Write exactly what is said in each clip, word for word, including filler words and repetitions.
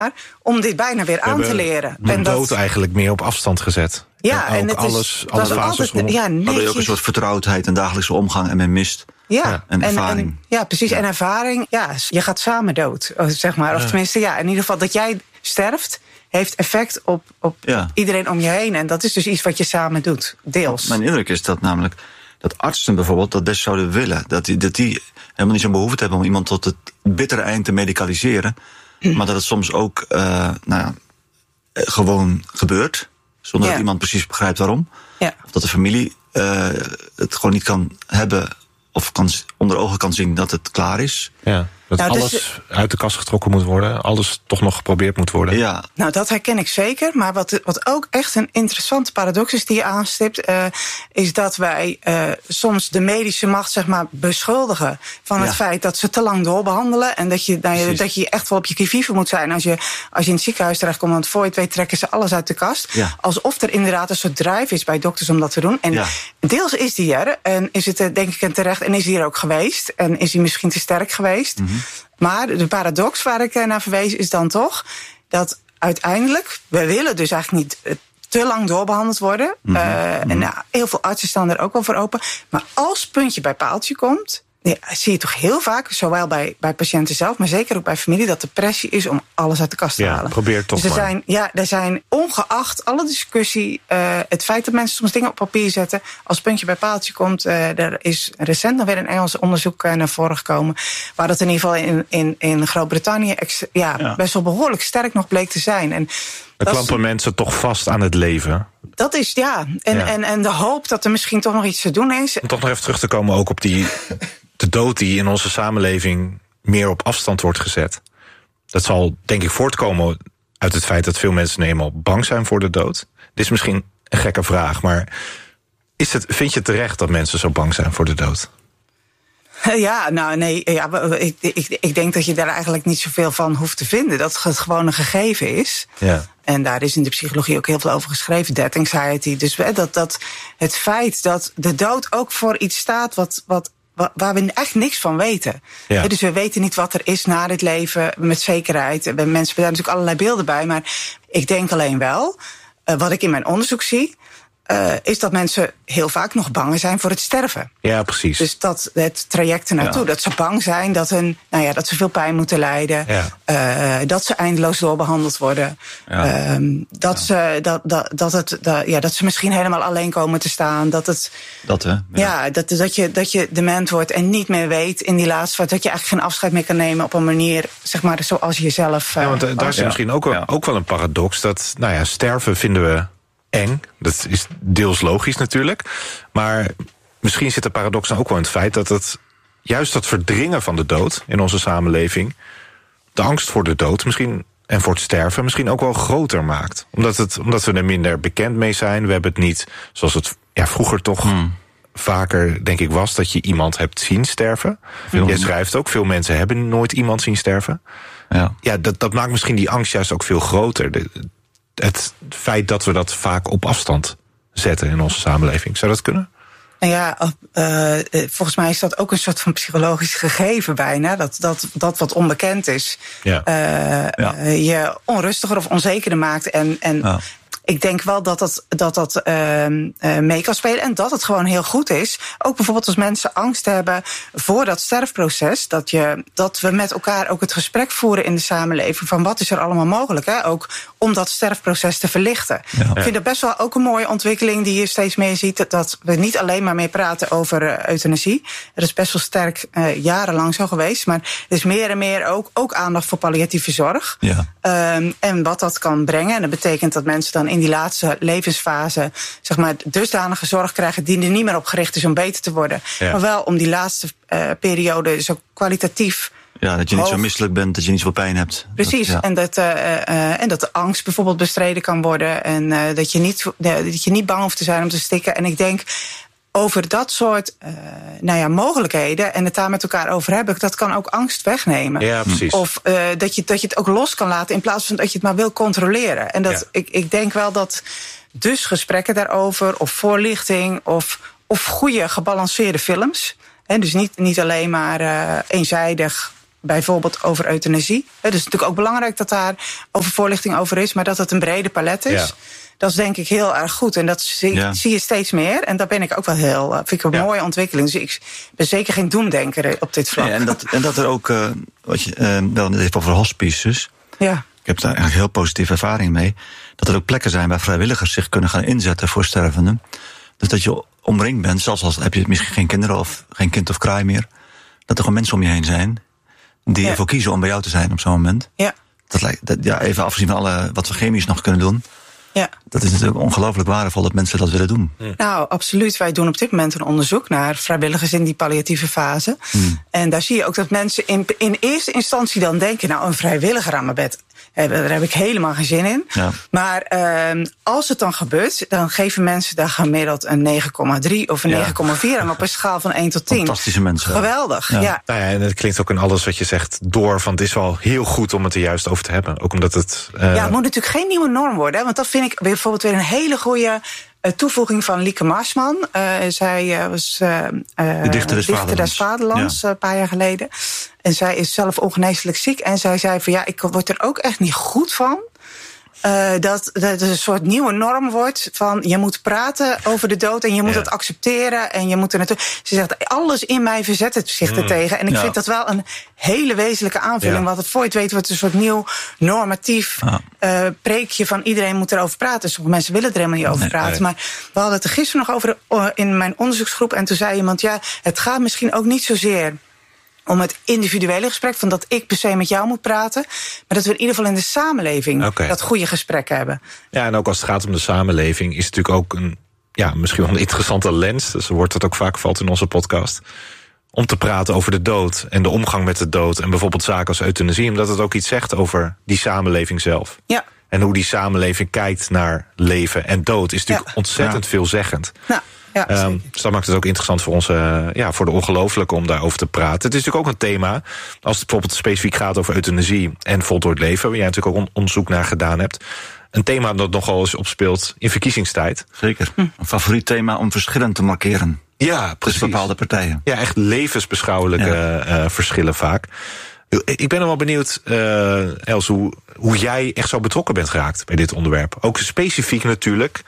om dit bijna weer aan te leren. De en dood dat, eigenlijk meer op afstand gezet. Ja, en, ook en het alles, is, alle dat fases altijd, rond. ja, Waardoor je ook een soort vertrouwdheid en dagelijkse omgang en men mist. Ja, en ervaring. En, ja, precies. Ja. En ervaring, ja, je gaat samen dood, zeg maar. Of ja. tenminste, ja, in ieder geval dat jij sterft, heeft effect op, op ja. iedereen om je heen. En dat is dus iets wat je samen doet, deels. Mijn indruk is dat namelijk dat artsen bijvoorbeeld dat best zouden willen. Dat die, dat die helemaal niet zo'n behoefte hebben om iemand tot het bittere eind te medicaliseren. Mm. Maar dat het soms ook uh, nou ja, gewoon gebeurt. Zonder ja. dat iemand precies begrijpt waarom. Ja. Of dat de familie uh, het gewoon niet kan hebben of kan, onder ogen kan zien dat het klaar is. Ja, dat nou, alles dus, uit de kast getrokken moet worden. Alles toch nog geprobeerd moet worden. Ja. Nou, dat herken ik zeker. Maar wat, wat ook echt een interessante paradox is die je aanstipt, Uh, is dat wij uh, soms de medische macht zeg maar beschuldigen van ja. het feit dat ze te lang doorbehandelen. En dat je, nou, je, dat je echt wel op je kivive moet zijn als je, als je in het ziekenhuis terechtkomt. Want voor je het weet trekken ze alles uit de kast. Ja. Alsof er inderdaad een soort drive is bij dokters om dat te doen. En ja. deels is die er. En is het denk ik een terecht. En is die er ook geweest. En is die misschien te sterk geweest. Mm-hmm. Maar de paradox waar ik naar verwees is dan toch dat uiteindelijk, we willen dus eigenlijk niet te lang doorbehandeld worden. Mm-hmm. Uh, en nou, heel veel artsen staan er ook wel voor open. Maar als puntje bij paaltje komt, ja, zie je toch heel vaak, zowel bij, bij patiënten zelf, maar zeker ook bij familie, dat de pressie is om alles uit de kast te ja, halen. Probeer toch dus er maar. Zijn, ja, er zijn ongeacht alle discussie, uh, het feit dat mensen soms dingen op papier zetten, als puntje bij paaltje komt, uh, er is recent nog weer een Engels onderzoek uh, naar voren gekomen, waar dat in ieder geval in, in, in Groot-Brittannië ex, ja, ja. best wel behoorlijk sterk nog bleek te zijn. En er klampen is, mensen toch vast aan het leven. Dat is, ja. En, ja. En, en de hoop dat er misschien toch nog iets te doen is. Om toch nog even terug te komen ook op die de dood die in onze samenleving meer op afstand wordt gezet. Dat zal denk ik voortkomen uit het feit dat veel mensen nu eenmaal bang zijn voor de dood. Dit is misschien een gekke vraag, maar is het, vind je terecht dat mensen zo bang zijn voor de dood? Ja, nou nee, ja, ik, ik, ik denk dat je daar eigenlijk niet zoveel van hoeft te vinden. Dat het gewoon een gegeven is. Ja. En daar is in de psychologie ook heel veel over geschreven, death anxiety. Dus dat, dat het feit dat de dood ook voor iets staat wat, wat, waar we echt niks van weten. Ja. Dus we weten niet wat er is na dit leven met zekerheid. Mensen hebben daar natuurlijk allerlei beelden bij, maar ik denk alleen wel, wat ik in mijn onderzoek zie, Uh, is dat mensen heel vaak nog bang zijn voor het sterven. Ja, precies. Dus dat het traject ernaartoe, ja. dat ze bang zijn dat, hun, nou ja, dat ze veel pijn moeten lijden, ja. uh, dat ze eindeloos doorbehandeld worden, ja. uh, dat, ja. ze, dat, dat, dat, het, dat, ja, dat ze misschien helemaal alleen komen te staan, dat het, dat, hè? Ja. Ja, dat, dat, je, dat je dement wordt en niet meer weet in die laatste fase, dat je eigenlijk geen afscheid meer kan nemen op een manier, zeg maar, zoals je zelf. Uh, ja, want uh, daar is ja. misschien ook wel, ja. ook wel een paradox dat, nou ja, sterven vinden we eng. Dat is deels logisch natuurlijk. Maar misschien zit de paradox dan ook wel in het feit dat het juist dat verdringen van de dood in onze samenleving, de angst voor de dood misschien en voor het sterven misschien ook wel groter maakt. Omdat, het, omdat we er minder bekend mee zijn. We hebben het niet zoals het ja, vroeger toch hmm. vaker, denk ik, was, dat je iemand hebt zien sterven. Veel Jij schrijft ook, veel mensen hebben nooit iemand zien sterven. Ja, ja dat, dat maakt misschien die angst juist ook veel groter. De, Het feit dat we dat vaak op afstand zetten in onze samenleving. Zou dat kunnen? Nou ja, uh, volgens mij is dat ook een soort van psychologisch gegeven bijna. Dat, dat, dat wat onbekend is, ja. Uh, ja. Uh, je onrustiger of onzekerder maakt. En, en ja. ik denk wel dat dat, dat, dat uh, uh, mee kan spelen. En dat het gewoon heel goed is. Ook bijvoorbeeld als mensen angst hebben voor dat sterfproces. Dat, je, dat we met elkaar ook het gesprek voeren in de samenleving. Van wat is er allemaal mogelijk. Hè? Ook om dat sterfproces te verlichten. Ja. Ik vind dat best wel ook een mooie ontwikkeling die je steeds meer ziet. Dat we niet alleen maar meer praten over uh, euthanasie. Dat is best wel sterk uh, jarenlang zo geweest. Maar er is meer en meer ook, ook aandacht voor palliatieve zorg. Ja. Um, en wat dat kan brengen. En dat betekent dat mensen dan in die laatste levensfase, zeg maar, dusdanige zorg krijgen die er niet meer op gericht is om beter te worden. Ja. Maar wel om die laatste uh, periode zo kwalitatief. Ja, dat je niet hoog. zo misselijk bent, dat je niet zoveel pijn hebt. Precies, dat, ja. en, dat, uh, uh, en dat de angst bijvoorbeeld bestreden kan worden. En uh, dat, je niet, uh, dat je niet bang hoeft te zijn om te stikken. En ik denk, over dat soort uh, nou ja, mogelijkheden en het daar met elkaar over hebben, dat kan ook angst wegnemen. Ja, precies. Of uh, dat, je, dat je het ook los kan laten in plaats van dat je het maar wil controleren. En dat, ja. ik, ik denk wel dat dus gesprekken daarover, of voorlichting, of, of goede gebalanceerde films, hè, dus niet, niet alleen maar uh, eenzijdig bijvoorbeeld over euthanasie. Het is natuurlijk ook belangrijk dat daar over voorlichting over is, maar dat het een brede palet is. Ja. Dat is denk ik heel erg goed. En dat zie, ja. zie je steeds meer. En daar ben ik ook wel heel... vind ik een ja. mooie ontwikkeling. Dus ik ben zeker geen doemdenker op dit vlak. Ja, en, dat, en dat er ook... Uh, wat je uh, wel net even over hospices. Ja. Ik heb daar eigenlijk heel positieve ervaring mee. Dat er ook plekken zijn waar vrijwilligers zich kunnen gaan inzetten voor stervenden. Dus dat je omringd bent, zelfs als heb je misschien geen kinderen of geen kind of kraai meer. Dat er gewoon mensen om je heen zijn die ja. ervoor kiezen om bij jou te zijn op zo'n moment. Ja. Dat lijkt, dat, ja, even afgezien van alle wat we chemisch nog kunnen doen. Ja. Dat is natuurlijk ongelooflijk waardevol dat mensen dat willen doen. Hmm. Nou, absoluut. Wij doen op dit moment een onderzoek naar vrijwilligers in die palliatieve fase. Hmm. En daar zie je ook dat mensen in, in eerste instantie dan denken, nou, een vrijwilliger aan mijn bed, daar heb ik helemaal geen zin in. Ja. Maar uh, als het dan gebeurt, dan geven mensen daar gemiddeld een negen komma drie of een ja. negen komma vier aan op een schaal van één tot tien. Fantastische mensen. Geweldig, ja. ja. Nou ja, en het klinkt ook in alles wat je zegt door van het is wel heel goed om het er juist over te hebben. Ook omdat het... Uh... Ja, het moet natuurlijk geen nieuwe norm worden, hè, want dat vind ik bijvoorbeeld weer een hele goede uh, toevoeging van Lieke Marsman. Uh, zij uh, was uh, uh, de dichter des dichter des Vaderlands, ja. uh, een paar jaar geleden. En zij is zelf ongeneeslijk ziek. En zij zei van ja, ik word er ook echt niet goed van. Uh, dat, dat het een soort nieuwe norm wordt van je moet praten over de dood en je moet ja. het accepteren en je moet er naartoe. Ze zegt alles in mij verzet het zich mm. ertegen. En ik ja. vind dat wel een hele wezenlijke aanvulling. Ja. Want het voor je het weet wordt een soort nieuw normatief ja. uh, preekje van iedereen moet erover praten. Sommige mensen willen er helemaal niet over nee, praten. Nee. Maar we hadden het er gisteren nog over uh, in mijn onderzoeksgroep. En toen zei iemand ja, het gaat misschien ook niet zozeer om het individuele gesprek, van dat ik per se met jou moet praten, maar dat we in ieder geval in de samenleving okay. dat goede gesprek hebben. Ja, en ook als het gaat om de samenleving, is het natuurlijk ook een, ja, misschien wel een interessante lens, dus wordt het ook vaak valt in onze podcast, om te praten over de dood en de omgang met de dood en bijvoorbeeld zaken als euthanasie, omdat het ook iets zegt over die samenleving zelf. Ja. En hoe die samenleving kijkt naar leven en dood is natuurlijk ja. ontzettend ja. veelzeggend. Nou. Ja, um, dus dat maakt het ook interessant voor ons, uh, ja, voor de ongelooflijken om daarover te praten. Het is natuurlijk ook een thema, als het bijvoorbeeld specifiek gaat over euthanasie en voltooid leven, waar jij natuurlijk ook onderzoek naar gedaan hebt. Een thema dat nogal eens opspeelt in verkiezingstijd. Zeker. Hm. Een favoriet thema om verschillen te markeren. Ja, precies. Tussen bepaalde partijen. Ja, echt levensbeschouwelijke ja. uh, verschillen vaak. Ik ben er wel benieuwd, uh, Els, hoe, hoe jij echt zo betrokken bent geraakt bij dit onderwerp. Ook specifiek natuurlijk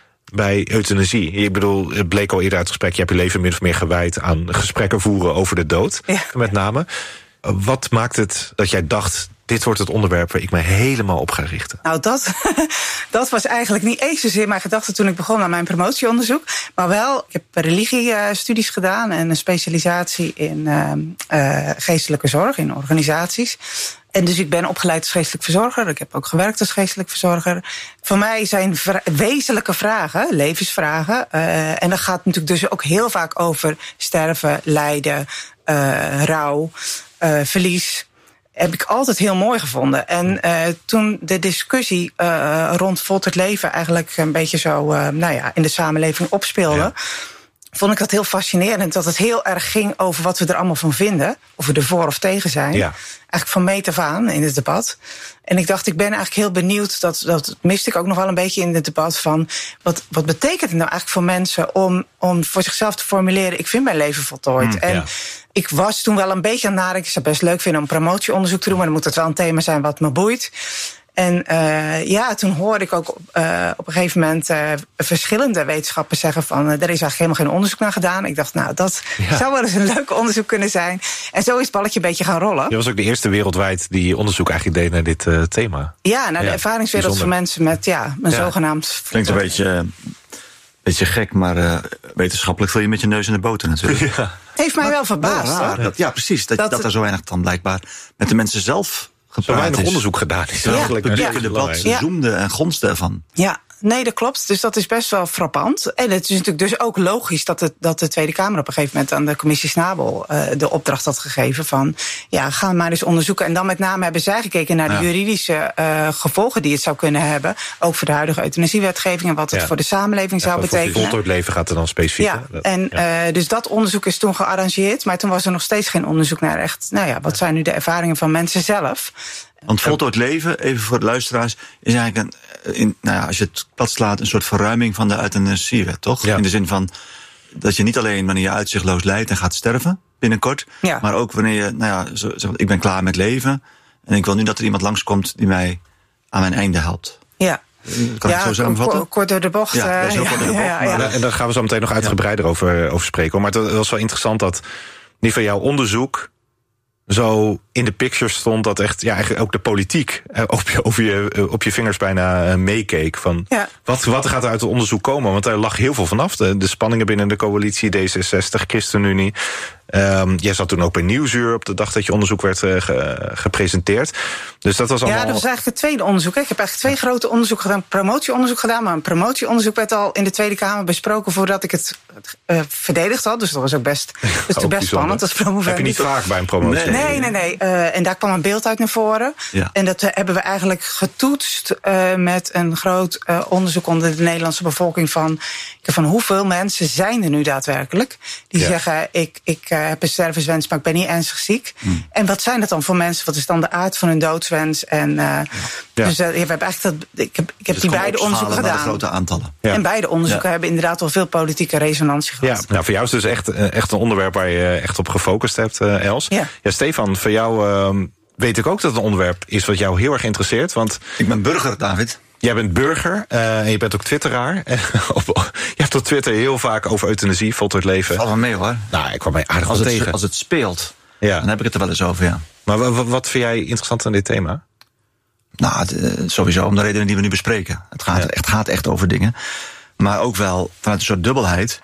bij euthanasie. Ik bedoel, het bleek al eerder uit het gesprek, je hebt je leven min of meer gewijd aan gesprekken voeren over de dood, ja. met name. Wat maakt het dat jij dacht, dit wordt het onderwerp waar ik mij helemaal op ga richten? Nou, dat, dat was eigenlijk niet eens zozeer mijn gedachte toen ik begon aan mijn promotieonderzoek. Maar wel, ik heb religiestudies gedaan en een specialisatie in uh, uh, geestelijke zorg, in organisaties. En dus ik ben opgeleid als geestelijk verzorger. Ik heb ook gewerkt als geestelijk verzorger. Voor mij zijn vra- wezenlijke vragen, levensvragen. Uh, en dat gaat natuurlijk dus ook heel vaak over sterven, lijden, uh, rouw, uh, verlies. Heb ik altijd heel mooi gevonden. En uh, toen de discussie uh, rond voltooid leven eigenlijk een beetje zo uh, nou ja, in de samenleving opspeelde, ja. vond ik dat heel fascinerend. Dat het heel erg ging over wat we er allemaal van vinden. Of we er voor of tegen zijn. Ja. Eigenlijk van meet af aan in het debat. En ik dacht, ik ben eigenlijk heel benieuwd, dat, dat miste ik ook nog wel een beetje in het debat, van wat, wat betekent het nou eigenlijk voor mensen om, om voor zichzelf te formuleren, ik vind mijn leven voltooid. Mm, en ja. ik was toen wel een beetje aan het nadenken, ik zou het best leuk vinden om promotieonderzoek te doen, maar dan moet het wel een thema zijn wat me boeit. En uh, ja, toen hoorde ik ook uh, op een gegeven moment uh, verschillende wetenschappers zeggen van uh, er is eigenlijk helemaal geen onderzoek naar gedaan. Ik dacht, nou, dat ja. zou wel eens een leuk onderzoek kunnen zijn. En zo is het balletje een beetje gaan rollen. Je was ook de eerste wereldwijd die onderzoek eigenlijk deed naar dit uh, thema. Ja, naar de ja, ervaringswereld bijzonder. Van mensen met ja, een ja. zogenaamd... Klinkt een beetje, beetje gek, maar uh, wetenschappelijk vul je met je neus in de boter natuurlijk. Ja. Heeft mij maar, wel verbaasd. Wel dat, ja, precies. Dat, dat, dat er zo weinig dan blijkbaar met de mensen zelf zo weinig is. Onderzoek gedaan is. Ja, eigenlijk het publieke debat ja. zoemde en gonste ervan. Ja, nee, dat klopt. Dus dat is best wel frappant. En het is natuurlijk dus ook logisch dat, het, dat de Tweede Kamer op een gegeven moment aan de commissie Snabel uh, de opdracht had gegeven van, ja, ga maar eens onderzoeken. En dan met name hebben zij gekeken naar de ja. juridische uh, gevolgen die het zou kunnen hebben. Ook voor de huidige euthanasiewetgeving en wat het ja. voor de samenleving ja, zou betekenen. Voor voltooid leven gaat er dan specifiek. Ja, dat, en ja. Uh, dus dat onderzoek is toen gearrangeerd. Maar toen was er nog steeds geen onderzoek naar echt, nou ja, wat ja. zijn nu de ervaringen van mensen zelf. Want voltooid leven, even voor de luisteraars, is eigenlijk een, in, nou ja, als je het plat slaat, een soort verruiming van de euthanasiewet, toch? Ja. In de zin van dat je niet alleen wanneer je uitzichtloos lijdt en gaat sterven, binnenkort. Ja. Maar ook wanneer je, nou ja, zo, zo, ik ben klaar met leven. En ik wil nu dat er iemand langskomt die mij aan mijn einde helpt. Ja. Kan ja, ik het zo samenvatten? Kort door de bocht. Ja, dat is heel ja, kort door de bocht. Ja, ja, ja. En daar gaan we zo meteen nog uitgebreider over, over spreken. Maar het was wel interessant dat niet van jouw onderzoek zo in de picture stond dat echt, ja, eigenlijk ook de politiek op je, over je, op je vingers bijna meekeek. Van ja. wat, wat gaat er uit het onderzoek komen? Want daar lag heel veel vanaf. De, de spanningen binnen de coalitie, D zesenzestig, ChristenUnie. Um, jij zat toen ook bij Nieuwsuur op de dag dat je onderzoek werd uh, ge, gepresenteerd. Dus dat was allemaal... Ja, dat was eigenlijk het tweede onderzoek. Ik heb eigenlijk twee grote onderzoeken gedaan. Promotieonderzoek gedaan, maar een promotieonderzoek werd al in de Tweede Kamer besproken voordat ik het uh, verdedigd had. Dus dat was ook best, dus ook best spannend als promovendus. Heb je niet vaak bij een promotie? Nee, nee, nee. nee. Uh, en daar kwam een beeld uit naar voren. Ja. En dat uh, hebben we eigenlijk getoetst uh, met een groot uh, onderzoek onder de Nederlandse bevolking van, van hoeveel mensen zijn er nu daadwerkelijk die ja. zeggen, ik, ik uh, heb een stervenswens, maar ik ben niet ernstig ziek. Hmm. En wat zijn dat dan voor mensen? Wat is dan de aard van hun doodswens? En uh, ja. Dus uh, we hebben eigenlijk dat, ik heb, ik heb dus die beide onderzoeken gedaan. Grote aantallen. Ja. En beide onderzoeken ja. hebben inderdaad wel veel politieke resonantie gehad. Ja, nou, voor jou is het dus echt, echt een onderwerp waar je echt op gefocust hebt, uh, Els. Ja. ja, Stefan, voor jou uh, weet ik ook dat het een onderwerp is wat jou heel erg interesseert. Want ik ben burger, David. Jij bent burger uh, en je bent ook twitteraar. Je hebt op Twitter heel vaak over euthanasie, voltooid leven. Valt wel mee hoor. Nou, ik kwam mij aardig als wel het, tegen. Als het speelt, ja. dan heb ik het er wel eens over, ja. Maar wat, wat vind jij interessant aan dit thema? Nou, het, sowieso om de redenen die we nu bespreken. Het gaat, ja. echt, gaat echt over dingen. Maar ook wel vanuit een soort dubbelheid.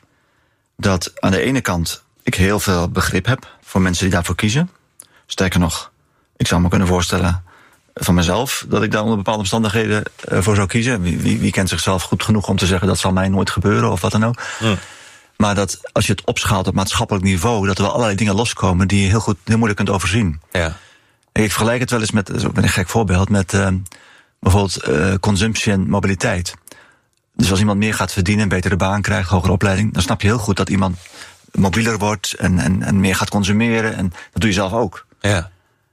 Dat aan de ene kant ik heel veel begrip heb voor mensen die daarvoor kiezen. Sterker nog, ik zou me kunnen voorstellen van mezelf dat ik daar onder bepaalde omstandigheden uh, voor zou kiezen. Wie, wie, wie kent zichzelf goed genoeg om te zeggen dat zal mij nooit gebeuren of wat dan ook. Ja. Maar dat als je het opschaalt op maatschappelijk niveau, dat er wel allerlei dingen loskomen die je heel goed, heel moeilijk kunt overzien. Ja. Ik vergelijk het wel eens met, dat is ook een gek voorbeeld, met uh, bijvoorbeeld uh, consumptie en mobiliteit. Dus als iemand meer gaat verdienen, een betere baan krijgt, hogere opleiding, dan snap je heel goed dat iemand mobieler wordt en, en, en meer gaat consumeren. En dat doe je zelf ook. Ja.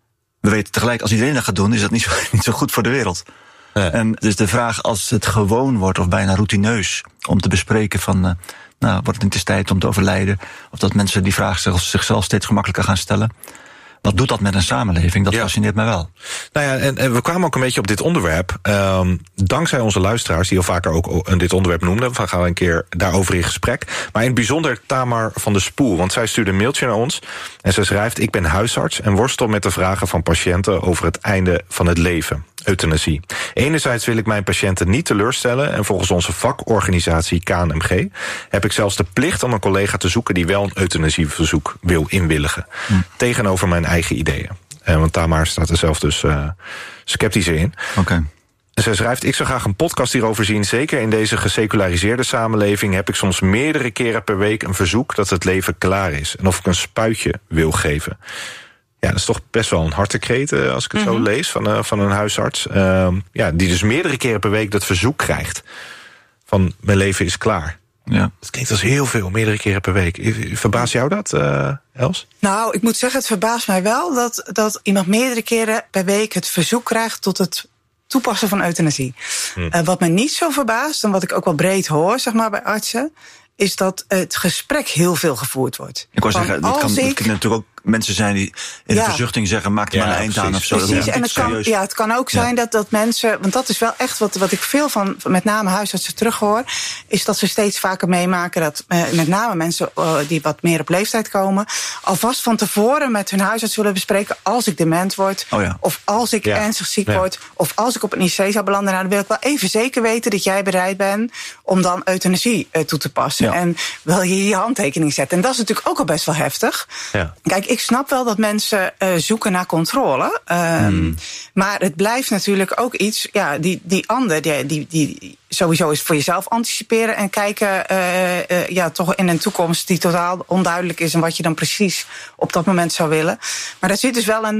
We weten tegelijk, als iedereen dat gaat doen, is dat niet zo, niet zo goed voor de wereld. Ja. En dus de vraag, als het gewoon wordt of bijna routineus om te bespreken van, uh, nou, wordt het niet eens tijd om te overlijden? Of dat mensen die vraag zichzelf steeds gemakkelijker gaan stellen. Wat doet dat met een samenleving? Dat ja. fascineert mij wel. Nou ja, en, en we kwamen ook een beetje op dit onderwerp. Um, dankzij onze luisteraars, die al vaker ook dit onderwerp noemden. We gaan een keer daarover in gesprek. Maar in het bijzonder Tamar van de Spoel. Want zij stuurde een mailtje naar ons. En ze schrijft, ik ben huisarts en worstel met de vragen van patiënten over het einde van het leven. Euthanasie. Enerzijds wil ik mijn patiënten niet teleurstellen. En volgens onze vakorganisatie K N M G heb ik zelfs de plicht om een collega te zoeken die wel een euthanasieverzoek wil inwilligen. Hm. Tegenover mijn eigen ideeën. Uh, want Tamar staat er zelf dus uh, sceptischer in. Oké. Okay. Zij schrijft, ik zou graag een podcast hierover zien. Zeker in deze geseculariseerde samenleving heb ik soms meerdere keren per week een verzoek dat het leven klaar is. En of ik een spuitje wil geven. Ja, dat is toch best wel een hartekreet, uh, als ik het mm-hmm. zo lees, van, uh, van een huisarts. Uh, ja, die dus meerdere keren per week dat verzoek krijgt. Van, mijn leven is klaar. Ja. Dat klinkt als heel veel, meerdere keren per week. Verbaast jou dat, uh, Els? Nou, ik moet zeggen, het verbaast mij wel dat, dat iemand meerdere keren per week het verzoek krijgt tot het toepassen van euthanasie. Hm. Uh, wat mij niet zo verbaast, en wat ik ook wel breed hoor, zeg maar, bij artsen, is dat het gesprek heel veel gevoerd wordt. Ik wou zeggen, dat kan, ik... dat kunnen natuurlijk ook mensen zijn die in ja. de verzuchting zeggen, maak er ja, maar een eind precies. aan of zo. Precies, dat en het kan, ja, het kan ook zijn ja. dat, dat mensen, want dat is wel echt wat, wat ik veel van, met name huisartsen terughoor, is dat ze steeds vaker meemaken dat uh, met name mensen uh, die wat meer op leeftijd komen, alvast van tevoren met hun huisarts willen bespreken, als ik dement word, oh ja. of als ik ja. ernstig ziek ja. word, of als ik op een I C zou belanden, nou, dan wil ik wel even zeker weten dat jij bereid bent om dan euthanasie uh, toe te passen. Ja. En wil je je handtekening zetten. En dat is natuurlijk ook al best wel heftig. Ja. Kijk, ik snap wel dat mensen uh, zoeken naar controle. Um, hmm. Maar het blijft natuurlijk ook iets, ja, die, die ander, die, die, die sowieso is voor jezelf anticiperen en kijken, uh, uh, ja, toch in een toekomst die totaal onduidelijk is en wat je dan precies op dat moment zou willen. Maar daar zit dus wel een,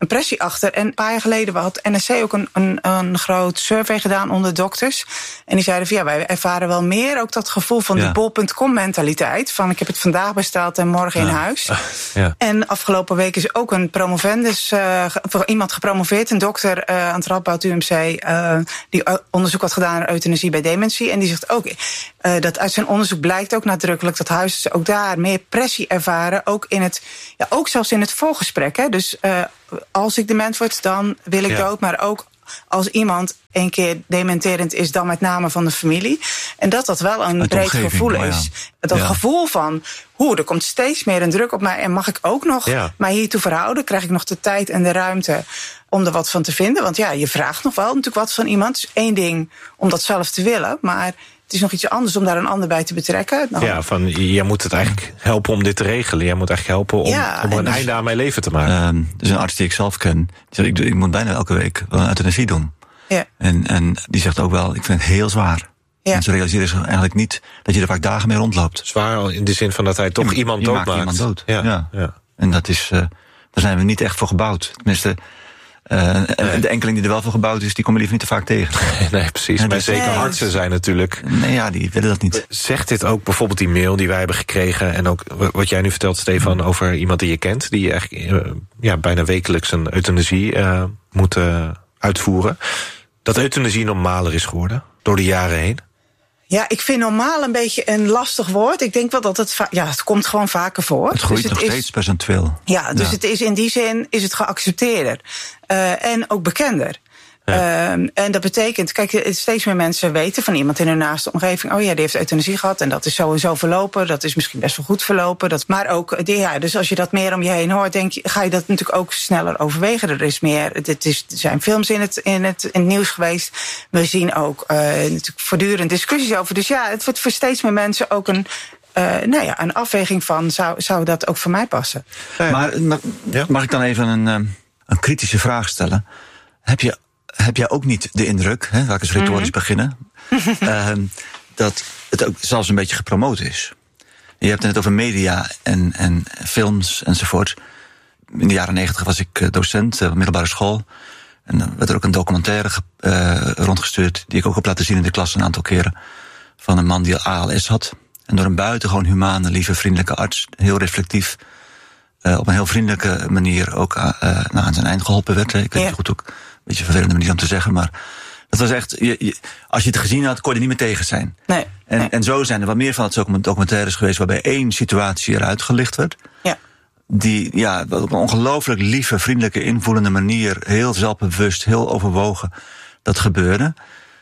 een pressie achter. En een paar jaar geleden had N S C ook een, een, een groot survey gedaan onder dokters. En die zeiden van ja, wij ervaren wel meer ook dat gevoel van ja. die bol punt com mentaliteit. Van ik heb het vandaag besteld en morgen ja. in huis. Ja. En afgelopen week is ook een promovendus, uh, iemand gepromoveerd, een dokter uh, aan het Radboud U M C, uh, die onderzoek had gedaan naar euthanasie bij dementie. En die zegt ook uh, dat uit zijn onderzoek blijkt ook nadrukkelijk dat huisartsen ook daar meer pressie ervaren. Ook in het, ja, ook zelfs in het voorgesprek. Hè. Dus uh, als ik dement word, dan wil ik ja. dood. Maar ook als iemand een keer dementerend is, dan met name van de familie. En dat dat wel een breed gevoel is. Oh ja. Dat ja. gevoel van, hoe er komt steeds meer een druk op mij. En mag ik ook nog ja. mij hiertoe verhouden? Krijg ik nog de tijd en de ruimte om er wat van te vinden? Want ja, je vraagt nog wel natuurlijk wat van iemand. Het is één ding om dat zelf te willen, maar het is nog iets anders om daar een ander bij te betrekken. Nou, ja, van jij moet het eigenlijk helpen om dit te regelen. Jij moet eigenlijk helpen om, ja, om een dus, einde aan mijn leven te maken. Uh, er is een arts die ik zelf ken. Die zegt, ik, ik moet bijna elke week wel een euthanasie doen. Ja. En, en die zegt ook wel, ik vind het heel zwaar. Ja. En ze realiseren zich eigenlijk niet dat je er vaak dagen mee rondloopt. Zwaar in de zin van dat hij toch je, iemand dood maakt. maakt. iemand dood. Ja. Ja. Ja. En dat is, uh, daar zijn we niet echt voor gebouwd. Tenminste, Uh, nee. de enkeling die er wel voor gebouwd is, die komen liever niet te vaak tegen. Nee, precies. Maar dus, zeker nee. artsen zijn natuurlijk. Nee, ja, die willen dat niet. Zegt dit ook bijvoorbeeld die mail die wij hebben gekregen, en ook wat jij nu vertelt, Stefan, mm. over iemand die je kent, die eigenlijk uh, ja, bijna wekelijks een euthanasie uh, moet uh, uitvoeren. Dat euthanasie normaler is geworden door de jaren heen? Ja, ik vind normaal een beetje een lastig woord. Ik denk wel dat het, va- ja, het komt gewoon vaker voor. Het groeit dus nog het steeds is, percentueel. Ja, dus ja. het is in die zin is het geaccepteerder. Uh, en ook bekender. Ja. Uh, en dat betekent, kijk, steeds meer mensen weten van iemand in hun naaste omgeving, oh ja, die heeft euthanasie gehad en dat is sowieso verlopen. Dat is misschien best wel goed verlopen. Dat, maar ook, ja, dus als je dat meer om je heen hoort, denk je, ga je dat natuurlijk ook sneller overwegen. Er is meer, het is, er zijn films in het, in, het, in het nieuws geweest. We zien ook uh, natuurlijk voortdurend discussies over. Dus ja, het wordt voor steeds meer mensen ook een Uh, nou ja, een afweging van, zou, zou dat ook voor mij passen? Maar, maar ja? mag ik dan even een, een kritische vraag stellen? Heb je Heb jij ook niet de indruk, hè, laat ik eens retorisch mm-hmm. beginnen, uh, dat het ook zelfs een beetje gepromoot is? Je hebt het net over media en, en films enzovoort. In de jaren negentig was ik docent op middelbare school. En dan werd er ook een documentaire uh, rondgestuurd, die ik ook heb laten zien in de klas een aantal keren, van een man die A L S had. En door een buitengewoon humane, lieve, vriendelijke arts, heel reflectief, uh, op een heel vriendelijke manier ook uh, nou, aan zijn eind geholpen werd. Hè. Ik weet niet ja. goed ook. Een beetje een vervelende manier om te zeggen, maar dat was echt, je, je, als je het gezien had, kon je er niet meer tegen zijn. Nee, en, nee. en zo zijn er wat meer van het soort documentaires geweest waarbij één situatie eruit gelicht werd. Ja. Die ja, op een ongelooflijk lieve, vriendelijke, invoelende manier, heel zelfbewust, heel overwogen, dat gebeurde.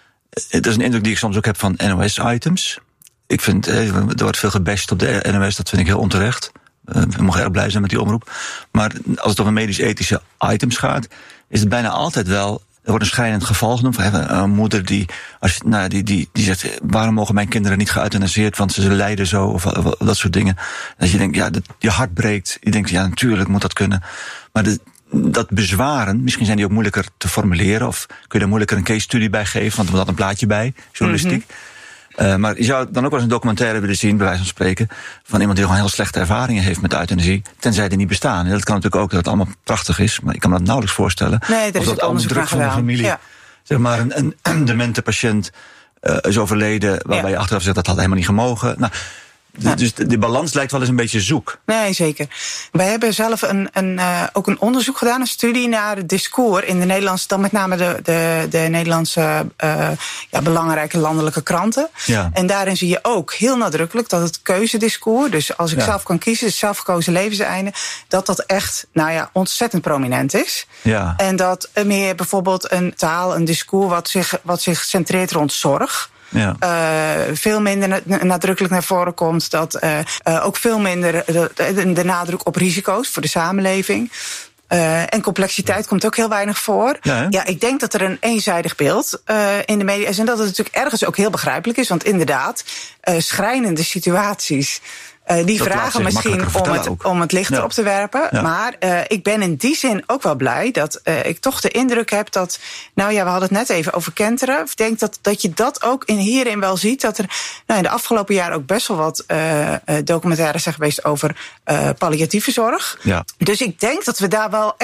Het is een indruk die ik soms ook heb van N O S-items. Ik vind, er wordt veel gebashed op de N O S, dat vind ik heel onterecht. We mogen erg blij zijn met die omroep. Maar als het over medisch-ethische items gaat, is het bijna altijd wel, er wordt een schrijnend geval genoemd van een moeder die, als je, nou, die, die, die zegt, waarom mogen mijn kinderen niet geëuthanaseerd, want ze lijden zo, of, of dat soort dingen. Dat je denkt, ja, dat je hart breekt. Je denkt, ja, natuurlijk moet dat kunnen. Maar de, dat bezwaren, misschien zijn die ook moeilijker te formuleren, of kun je er moeilijker een case study bij geven, want er moet een plaatje bij, journalistiek. Mm-hmm. Uh, maar je zou dan ook wel eens een documentaire willen zien, bij wijze van spreken, van iemand die gewoon heel slechte ervaringen heeft met euthanasie, tenzij die niet bestaan. En dat kan natuurlijk ook dat het allemaal prachtig is, maar ik kan me dat nauwelijks voorstellen. Nee, er is ook onderzoek druk van de familie, ja. zeg maar, een, een, een demente patiënt uh, is overleden, waarbij ja. je achteraf zegt dat had helemaal niet gemogen. Nou, Ja. Dus de, de balans lijkt wel eens een beetje zoek. Nee, zeker. Wij hebben zelf een, een, uh, ook een onderzoek gedaan, een studie naar het discours in de Nederlandse, dan met name de, de, de Nederlandse uh, ja, belangrijke landelijke kranten. Ja. En daarin zie je ook heel nadrukkelijk dat het keuzediscours, dus als ik ja. zelf kan kiezen, het zelfgekozen levenseinde, dat dat echt, nou ja, ontzettend prominent is. Ja. En dat meer bijvoorbeeld een taal, een discours wat zich, wat zich centreert rond zorg. Ja. Uh, veel minder nadrukkelijk naar voren komt. Dat uh, uh, ook veel minder de, de nadruk op risico's voor de samenleving. Uh, en complexiteit komt ook heel weinig voor. Ja, ja, ik denk dat er een eenzijdig beeld uh, in de media is. En dat het natuurlijk ergens ook heel begrijpelijk is. Want inderdaad, uh, schrijnende situaties. Uh, die dat vragen misschien om het, om het licht ja. erop te werpen. Ja. Maar uh, ik ben in die zin ook wel blij dat uh, ik toch de indruk heb dat, nou ja, we hadden het net even over Kenteren. Ik denk dat, dat je dat ook in hierin wel ziet. Dat er nou, in de afgelopen jaren ook best wel wat uh, documentaires zijn geweest over uh, palliatieve zorg. Ja. Dus ik denk dat we daar wel echt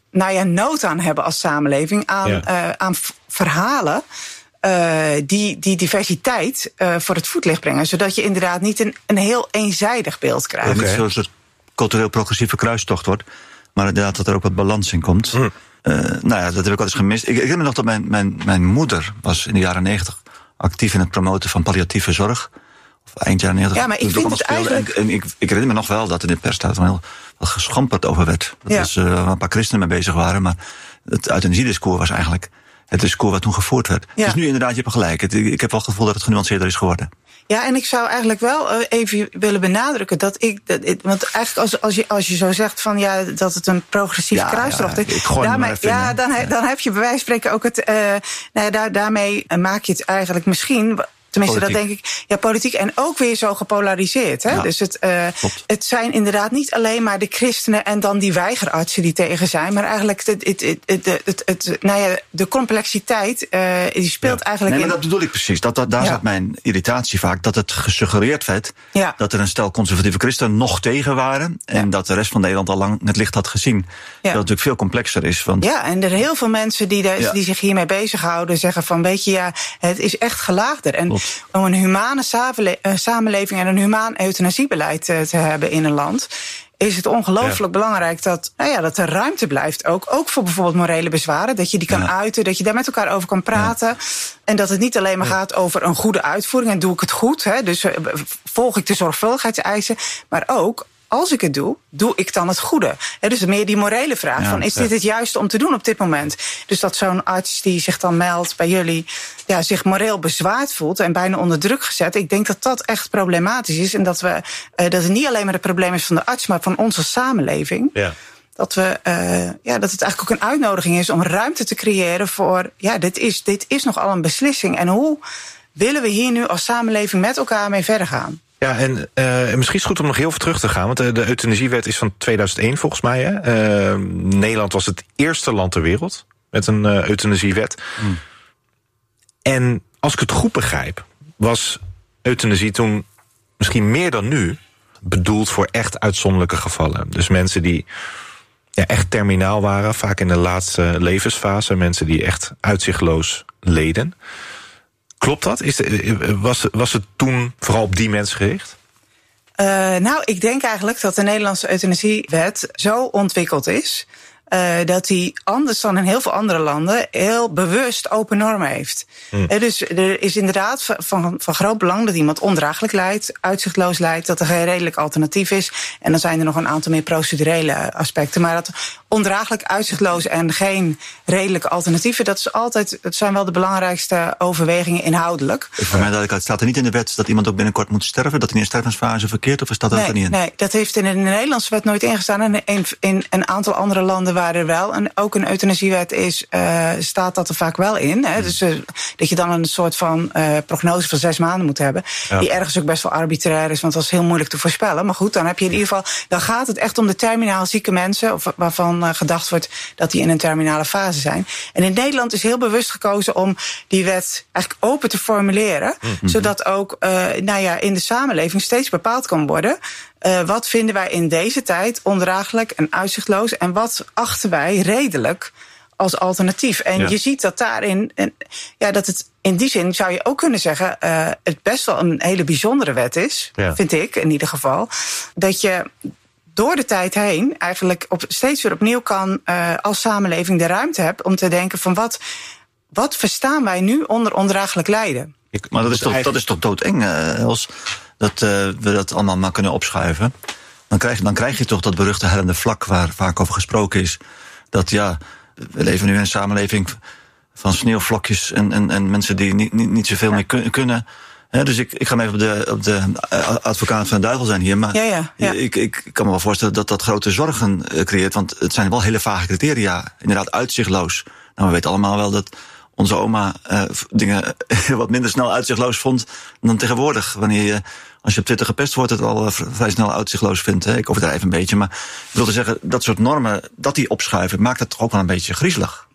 nou ja, nood aan hebben als samenleving aan, ja. uh, aan v- verhalen uh, die, die diversiteit uh, voor het voetlicht brengen. Zodat je inderdaad niet een, een heel eenzijdig beeld krijgt. Okay. Niet zoals het cultureel progressieve kruistocht wordt, maar inderdaad dat er ook wat balans in komt. Mm. Uh, nou ja, dat heb ik wel eens gemist. Ik, ik herinner me nog dat mijn, mijn, mijn moeder was in de jaren negentig actief in het promoten van palliatieve zorg. Of eind jaren negentig. Ja, maar ik vind het eigenlijk... En, en ik, ik herinner me nog wel dat in de pers daar heel wat geschomperd over werd. Dat ja. er uh, een paar christenen mee bezig waren, maar het euthanasiediscours was eigenlijk het discours wat toen gevoerd werd. Ja. Dus nu inderdaad, je hebt gelijk. Het, ik heb wel het gevoel dat het genuanceerder is geworden. Ja, en ik zou eigenlijk wel even willen benadrukken dat ik. Dat, want eigenlijk als, als, je, als je zo zegt van ja, dat het een progressieve ja, kruistocht is. Ja, daarmee, ja, dan, ja, dan heb je bij wijze van spreken ook het. Uh, nou ja, daar, daarmee maak je het eigenlijk misschien. Tenminste, politiek. Dat denk ik. Ja, politiek en ook weer zo gepolariseerd. Hè? Ja, dus het, uh, het zijn inderdaad niet alleen maar de christenen en dan die weigerartsen die tegen zijn, maar eigenlijk het, het, het, het, het, het, nou ja, de complexiteit uh, die speelt ja. eigenlijk. Nee, maar in... dat bedoel ik precies. Dat, dat, daar ja. zat mijn irritatie vaak. Dat het gesuggereerd werd ja. dat er een stel conservatieve christenen nog tegen waren en ja. dat de rest van Nederland al lang het licht had gezien. Ja. Dat het natuurlijk veel complexer is. Want... Ja, en er heel veel mensen die, de, ja. die zich hiermee bezighouden zeggen van weet je ja, het is echt gelaagder. En Klopt. Om een humane samenleving en een humaan euthanasiebeleid te hebben in een land, is het ongelooflijk ja. belangrijk dat, nou ja, dat er ruimte blijft. Ook, ook voor bijvoorbeeld morele bezwaren. Dat je die kan ja. uiten, dat je daar met elkaar over kan praten. Ja. En dat het niet alleen maar ja. gaat over een goede uitvoering. En doe ik het goed, hè, dus volg ik de zorgvuldigheidseisen. Maar ook, als ik het doe, doe ik dan het goede? He, dus meer die morele vraag ja, van, is dit het juiste om te doen op dit moment? Dus dat zo'n arts die zich dan meldt bij jullie, ja, zich moreel bezwaard voelt en bijna onder druk gezet. Ik denk dat dat echt problematisch is. En dat, we, uh, dat het niet alleen maar het probleem is van de arts, maar van onze samenleving. Ja. Dat, we, uh, ja, dat het eigenlijk ook een uitnodiging is om ruimte te creëren voor, ja, dit is, dit is nogal een beslissing. En hoe willen we hier nu als samenleving met elkaar mee verder gaan? Ja, en uh, misschien is het goed om nog heel veel terug te gaan, want de, de euthanasiewet is van tweeduizend één volgens mij. Hè? Uh, Nederland was het eerste land ter wereld met een uh, euthanasiewet. Hmm. En als ik het goed begrijp, was euthanasie toen misschien meer dan nu bedoeld voor echt uitzonderlijke gevallen. Dus mensen die ja, echt terminaal waren, vaak in de laatste levensfase, mensen die echt uitzichtloos leden. Klopt dat? Is de, was, was het toen vooral op die mensen gericht? Uh, nou, ik denk eigenlijk dat de Nederlandse euthanasiewet zo ontwikkeld is, Uh, dat die anders dan in heel veel andere landen heel bewust open normen heeft. Hmm. Uh, dus er is inderdaad van, van groot belang dat iemand ondraaglijk lijdt, uitzichtloos lijdt, dat er geen redelijk alternatief is. En dan zijn er nog een aantal meer procedurele aspecten. Maar dat ondraaglijk, uitzichtloos en geen redelijke alternatieven, dat is altijd, dat zijn wel de belangrijkste overwegingen inhoudelijk. Voor mij duidelijk, staat er niet in de wet dat iemand ook binnenkort moet sterven, dat hij in een stervensfase verkeert, of staat dat nee, er niet in? Nee, dat heeft in de Nederlandse wet nooit ingestaan. En in, in een aantal andere landen waar er wel en ook een euthanasiewet is, uh, staat dat er vaak wel in. Hè? Dus uh, dat je dan een soort van uh, prognose van zes maanden moet hebben, ja. die ergens ook best wel arbitrair is, want dat is heel moeilijk te voorspellen. Maar goed, dan heb je in ieder geval, dan gaat het echt om de terminaal zieke mensen, of waarvan uh, gedacht wordt dat die in een terminale fase zijn. En in Nederland is heel bewust gekozen om die wet eigenlijk open te formuleren, mm-hmm. zodat ook uh, nou ja, in de samenleving steeds bepaald kan worden, Uh, wat vinden wij in deze tijd ondraaglijk en uitzichtloos en wat achten wij redelijk als alternatief? En ja. je ziet dat daarin, en, ja, dat het in die zin zou je ook kunnen zeggen, uh, het best wel een hele bijzondere wet is, ja. vind ik in ieder geval, dat je door de tijd heen eigenlijk op, steeds weer opnieuw kan uh, als samenleving de ruimte hebt om te denken van wat, wat verstaan wij nu onder ondraaglijk lijden? Ik, maar dat is toch, dat is toch doodeng, uh, Els? Dat uh, we dat allemaal maar kunnen opschuiven. Dan krijg, dan krijg je toch dat beruchte hellende vlak waar vaak over gesproken is. Dat ja, we leven nu in een samenleving van sneeuwvlokjes en, en, en mensen die niet, niet, niet zoveel ja. meer kunnen. He, dus ik, ik ga even op de, op de advocaat van de duivel zijn hier. Maar ja, ja, ja. Ik, ik kan me wel voorstellen dat dat grote zorgen uh, creëert. Want het zijn wel hele vage criteria. Inderdaad uitzichtloos. Nou, we weten allemaal wel dat onze oma uh, dingen wat minder snel uitzichtloos vond dan tegenwoordig. Wanneer je, als je op Twitter gepest wordt, het al uh, vrij snel uitzichtloos vindt. Hè? Ik overdrijf een beetje, maar ik wilde zeggen, dat soort normen, dat die opschuiven, maakt het toch ook wel een beetje griezelig.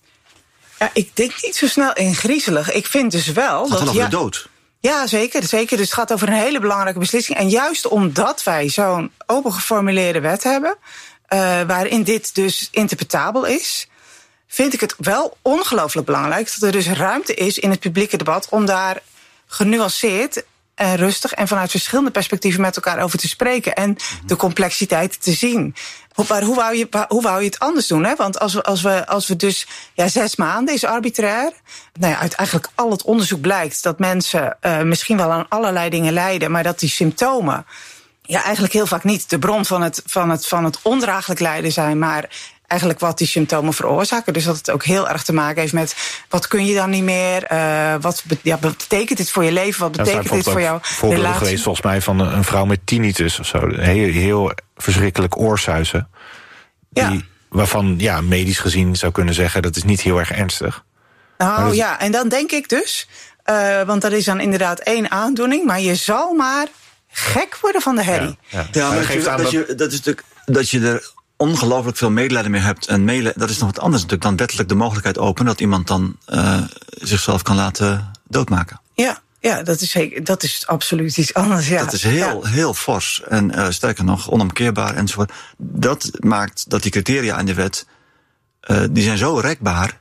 Ja, ik denk niet zo snel in griezelig. Ik vind dus wel het gaat dat wel over ja, de dood. Ja, zeker, zeker. Dus het gaat over een hele belangrijke beslissing. En juist omdat wij zo'n open geformuleerde wet hebben, uh, waarin dit dus interpretabel is, vind ik het wel ongelooflijk belangrijk dat er dus ruimte is in het publieke debat om daar genuanceerd en rustig en vanuit verschillende perspectieven met elkaar over te spreken en mm-hmm. de complexiteit te zien. Maar hoe wou je, hoe wou je het anders doen? Hè? Want als we, als we, als we dus ja, zes maanden is arbitrair. Nou ja, uit eigenlijk al het onderzoek blijkt dat mensen uh, misschien wel aan allerlei dingen lijden, maar dat die symptomen ja, eigenlijk heel vaak niet de bron van het, van het, van het ondraaglijk lijden zijn, maar eigenlijk wat die symptomen veroorzaken. Dus dat het ook heel erg te maken heeft met wat kun je dan niet meer? Uh, wat, be- ja, wat betekent dit voor je leven? Wat betekent dit voor jouw voorbeelden relatie? Geweest volgens mij van een vrouw met tinnitus of zo. Heel, heel verschrikkelijk oorsuizen. Die, ja. Waarvan ja, medisch gezien zou kunnen zeggen dat is niet heel erg ernstig. Nou dat... ja, en dan denk ik dus, uh, want dat is dan inderdaad één aandoening, maar je zal maar gek worden van de herrie. Ja, ja. ja maar, maar geeft aan dat, dat, je, dat is natuurlijk dat je er ongelooflijk veel medelijden mee hebt. En mele, dat is nog wat anders natuurlijk dan wettelijk de mogelijkheid openen dat iemand dan uh, zichzelf kan laten doodmaken. Ja, ja, dat is, dat is absoluut iets anders. Ja. Dat is heel, ja. heel fors. En uh, sterker nog, onomkeerbaar enzovoort. Dat maakt dat die criteria in de wet, uh, die zijn zo rekbaar,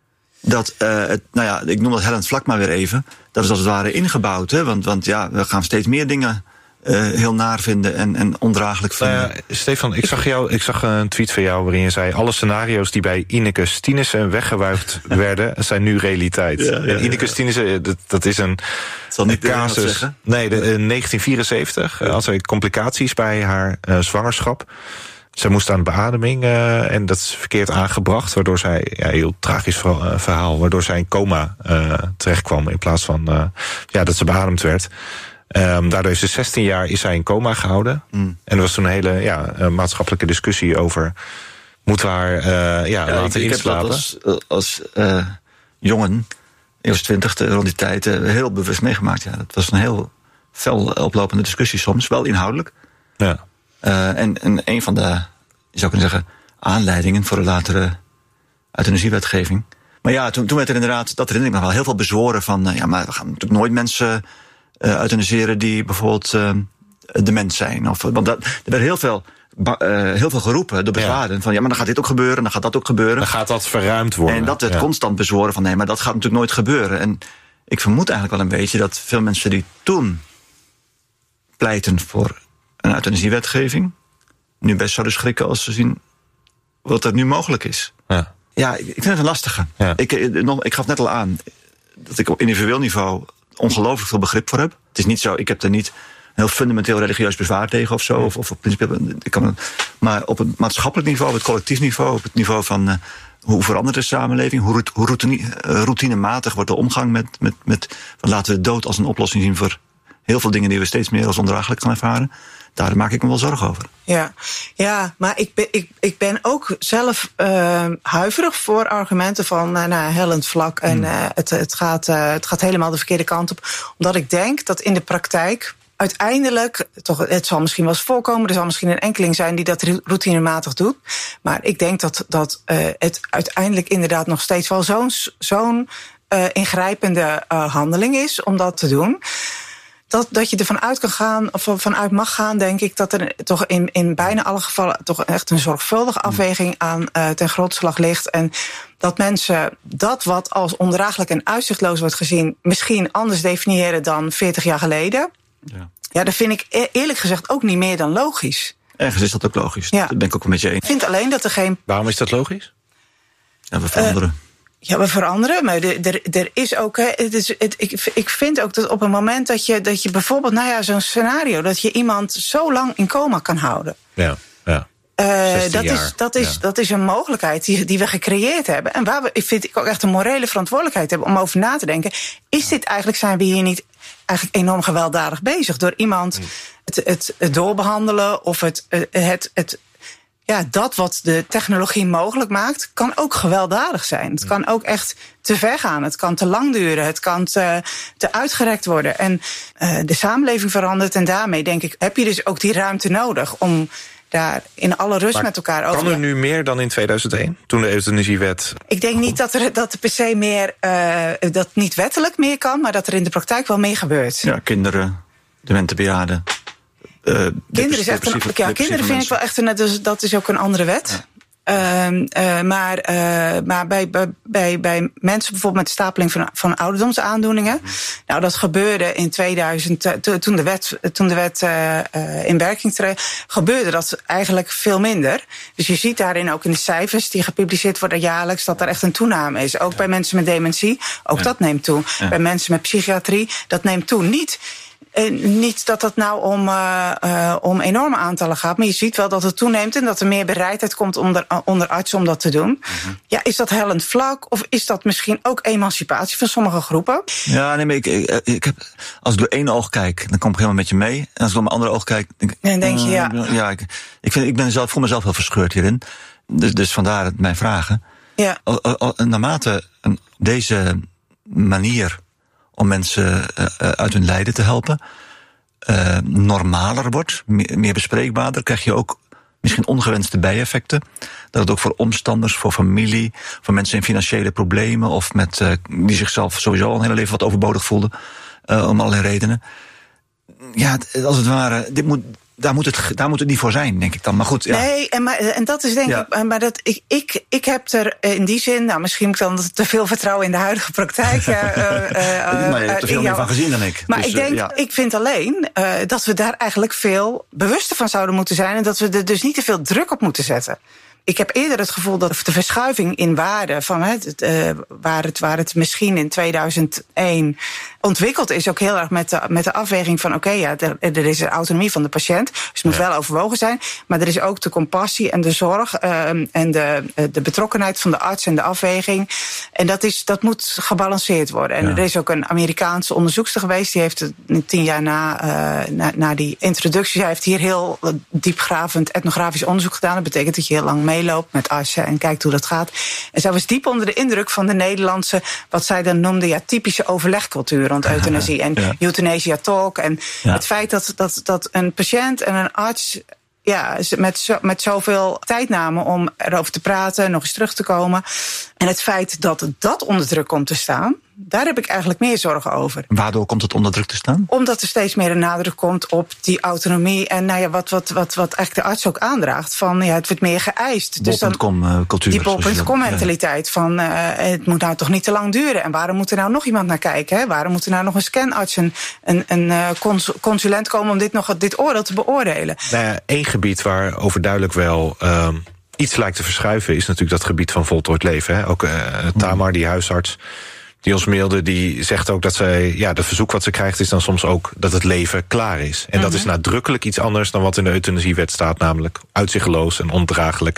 dat, uh, het, nou ja, ik noem dat hellend vlak maar weer even, dat is als het ware ingebouwd. Hè? Want, want ja, we gaan steeds meer dingen Uh, heel naar vinden en, en ondraaglijk vinden. Uh, Stefan, ik zag, jou, ik zag een tweet van jou waarin je zei, alle scenario's die bij Ineke Stienissen weggewuifd werden, zijn nu realiteit. Ja, ja, en Ineke ja. Stienissen, dat, dat is een, zal niet een casus. Nee, de, in negentien vierenzeventig ja. had zij complicaties bij haar uh, zwangerschap. Zij moest aan de beademing uh, en dat is verkeerd aangebracht, waardoor zij, ja, heel tragisch verhaal, waardoor zij in coma uh, terechtkwam in plaats van uh, ja, dat ze beademd werd. Um, daardoor is ze zestien jaar is zij in coma gehouden. Mm. En er was toen een hele ja, uh, maatschappelijke discussie over, moeten we haar uh, ja, ja, laten ik, inslapen? Ik heb dat als, als uh, jongen, eerst twintig, rond die tijd, uh, heel bewust meegemaakt. Ja. Dat was een heel fel oplopende discussie soms, wel inhoudelijk. Ja. Uh, en, en een van de, je zou kunnen zeggen, aanleidingen voor de latere euthanasiewetgeving. Maar ja, toen, toen werd er inderdaad, dat herinner ik me wel, heel veel bezworen van, uh, ja, maar we gaan natuurlijk nooit mensen Uh, euthaniseren die bijvoorbeeld uh, dement zijn. Of, want dat, er werd heel veel, uh, heel veel geroepen door bezwaren. Ja. Van ja, maar dan gaat dit ook gebeuren, dan gaat dat ook gebeuren. Dan gaat dat verruimd worden. En dat werd ja. constant bezworen van nee, maar dat gaat natuurlijk nooit gebeuren. En ik vermoed eigenlijk wel een beetje dat veel mensen die toen pleiten voor een euthanasiewetgeving nu best zouden schrikken als ze zien wat er nu mogelijk is. Ja, ja ik vind het een lastige. Ja. Ik, ik gaf net al aan dat ik op individueel niveau ongelooflijk veel begrip voor heb. Het is niet zo, ik heb er niet een heel fundamenteel religieus bezwaar tegen of zo. Of, of op principe, ik kan, maar op het maatschappelijk niveau, op het collectief niveau, op het niveau van uh, hoe verandert de samenleving, hoe, hoe routine, uh, routinematig wordt de omgang met, met, met van laten we de dood als een oplossing zien voor heel veel dingen die we steeds meer als ondraaglijk gaan ervaren. Daar maak ik me wel zorgen over. Ja, ja, maar ik ben, ik, ik ben ook zelf uh, huiverig voor argumenten van uh, nou, hellend vlak. En uh, het, het, gaat, uh, het gaat helemaal de verkeerde kant op. Omdat ik denk dat in de praktijk uiteindelijk, toch, het zal misschien wel eens voorkomen, er zal misschien een enkeling zijn die dat routinematig doet. Maar ik denk dat, dat uh, het uiteindelijk inderdaad nog steeds wel zo'n, zo'n uh, ingrijpende uh, handeling is om dat te doen. Dat, dat je ervan uit kan gaan, of vanuit mag gaan, denk ik, dat er toch in, in bijna alle gevallen toch echt een zorgvuldige afweging aan uh, ten grondslag ligt. En dat mensen dat wat als ondraaglijk en uitzichtloos wordt gezien, misschien anders definiëren dan veertig jaar geleden. Ja, ja, dat vind ik eerlijk gezegd ook niet meer dan logisch. Ergens is dat ook logisch. Ja. Dat ben ik ook met je eens. Ik vind alleen dat er geen. Waarom is dat logisch? Ja, we veranderen. Uh, Ja, we veranderen, maar er, er, er is ook. Het is, het, ik, ik vind ook dat op een moment dat je, dat je bijvoorbeeld, nou ja, zo'n scenario, dat je iemand zo lang in coma kan houden. Ja, ja. Uh, dat, is, dat, is, ja. dat is een mogelijkheid die, die we gecreëerd hebben. En waar we, vind ik ook echt een morele verantwoordelijkheid hebben om over na te denken. Is dit eigenlijk, zijn we hier niet eigenlijk enorm gewelddadig bezig door iemand hmm. het, het, het doorbehandelen of het, het, het, het ja, dat wat de technologie mogelijk maakt, kan ook gewelddadig zijn. Het kan ook echt te ver gaan. Het kan te lang duren. Het kan te, te uitgerekt worden. En uh, de samenleving verandert. En daarmee, denk ik, heb je dus ook die ruimte nodig om daar in alle rust maar met elkaar over. Kan er nu meer dan in tweeduizend één, toen de euthanasiewet? Ik denk niet dat er, dat er per se meer, uh, dat niet wettelijk meer kan, maar dat er in de praktijk wel meer gebeurt. Ja, kinderen, demente bejaarden. Uh, kinderen is echt een, ja, kinderen vind ik wel echt een, dus dat is ook een andere wet. Ja. Uh, uh, maar uh, maar bij, bij, bij mensen bijvoorbeeld met stapeling van, van ouderdomsaandoeningen. Mm. Nou, dat gebeurde in tweeduizend, uh, toen de wet, toen de wet uh, uh, in werking treedt, gebeurde dat eigenlijk veel minder. Dus je ziet daarin ook in de cijfers die gepubliceerd worden jaarlijks dat er echt een toename is. Ook ja. bij mensen met dementie, ook ja. dat neemt toe. Ja. Bij mensen met psychiatrie, dat neemt toe. Niet Uh, niet dat het nou om, uh, uh, om enorme aantallen gaat, maar je ziet wel dat het toeneemt en dat er meer bereidheid komt onder, uh, onder artsen om dat te doen. Mm-hmm. Ja, is dat hellend vlak of is dat misschien ook emancipatie van sommige groepen? Ja, nee, maar ik, ik, ik heb, als ik door één oog kijk, dan kom ik helemaal met je mee. En als ik door mijn andere oog kijk, denk ik, dan denk je, ja. Uh, ja, ik, ik, vind, ik ben zelf, voel mezelf wel verscheurd hierin. Dus, dus vandaar mijn vragen. Ja. Al, al, naarmate deze manier om mensen uh, uit hun lijden te helpen, uh, normaler wordt, meer, meer bespreekbaarder, krijg je ook misschien ongewenste bijeffecten. Dat het ook voor omstanders, voor familie, voor mensen in financiële problemen of met uh, die zichzelf sowieso al een hele leven wat overbodig voelden, uh, om allerlei redenen. Ja, als het ware, dit moet, daar, moet het, daar moet het niet voor zijn, denk ik dan. Maar goed, ja. Nee, en, maar, en dat is denk ja. ik, maar dat, ik, ik, ik heb er in die zin, nou misschien heb ik dan te veel vertrouwen in de huidige praktijk. Uh, uh, uh, maar je hebt er veel meer van gezien dan ik. Maar dus, ik denk, uh, ja. ik vind alleen uh, dat we daar eigenlijk veel bewuster van zouden moeten zijn en dat we er dus niet te veel druk op moeten zetten. Ik heb eerder het gevoel dat de verschuiving in waarde van het, uh, waar, het, waar het misschien in tweeduizend één ontwikkeld is, ook heel erg met de, met de afweging van oké, okay, ja, er, er is de autonomie van de patiënt, dus het moet ja. wel overwogen zijn, maar er is ook de compassie en de zorg uh, en de, de betrokkenheid van de arts en de afweging. En dat, is, dat moet gebalanceerd worden. En ja. er is ook een Amerikaanse onderzoekster geweest, die heeft het tien jaar na, uh, na, na die introductie, zij heeft hier heel diepgravend etnografisch onderzoek gedaan. Dat betekent dat je heel lang mee meeloopt met artsen en kijkt hoe dat gaat. En zij was diep onder de indruk van de Nederlandse, wat zij dan noemde, ja, typische overlegcultuur rond euthanasie en ja. euthanasia talk. En ja. het feit dat, dat, dat een patiënt en een arts ja, met, zo, met zoveel tijd namen om erover te praten, nog eens terug te komen. En het feit dat dat onder druk komt te staan, daar heb ik eigenlijk meer zorgen over. Waardoor komt het onder druk te staan? Omdat er steeds meer een nadruk komt op die autonomie. En nou ja, wat, wat, wat, wat eigenlijk de arts ook aandraagt. Van ja, het wordt meer geëist. Dus dan uh, cultuur. Die bol punt com mentaliteit. Van uh, het moet nou toch niet te lang duren. En waarom moet er nou nog iemand naar kijken? Hè? Waarom moet er nou nog een scanarts, een, een, een uh, cons- consulent komen om dit, nog, dit oordeel te beoordelen? Nou ja, één gebied waar overduidelijk wel Uh... iets lijkt te verschuiven is natuurlijk dat gebied van voltooid leven. Hè? Ook uh, Tamar, die huisarts, die ons mailde, die zegt ook dat zij, ja, de verzoek wat ze krijgt is dan soms ook dat het leven klaar is. En mm-hmm. dat is nadrukkelijk iets anders dan wat in de euthanasiewet staat, namelijk uitzichtloos en ondraaglijk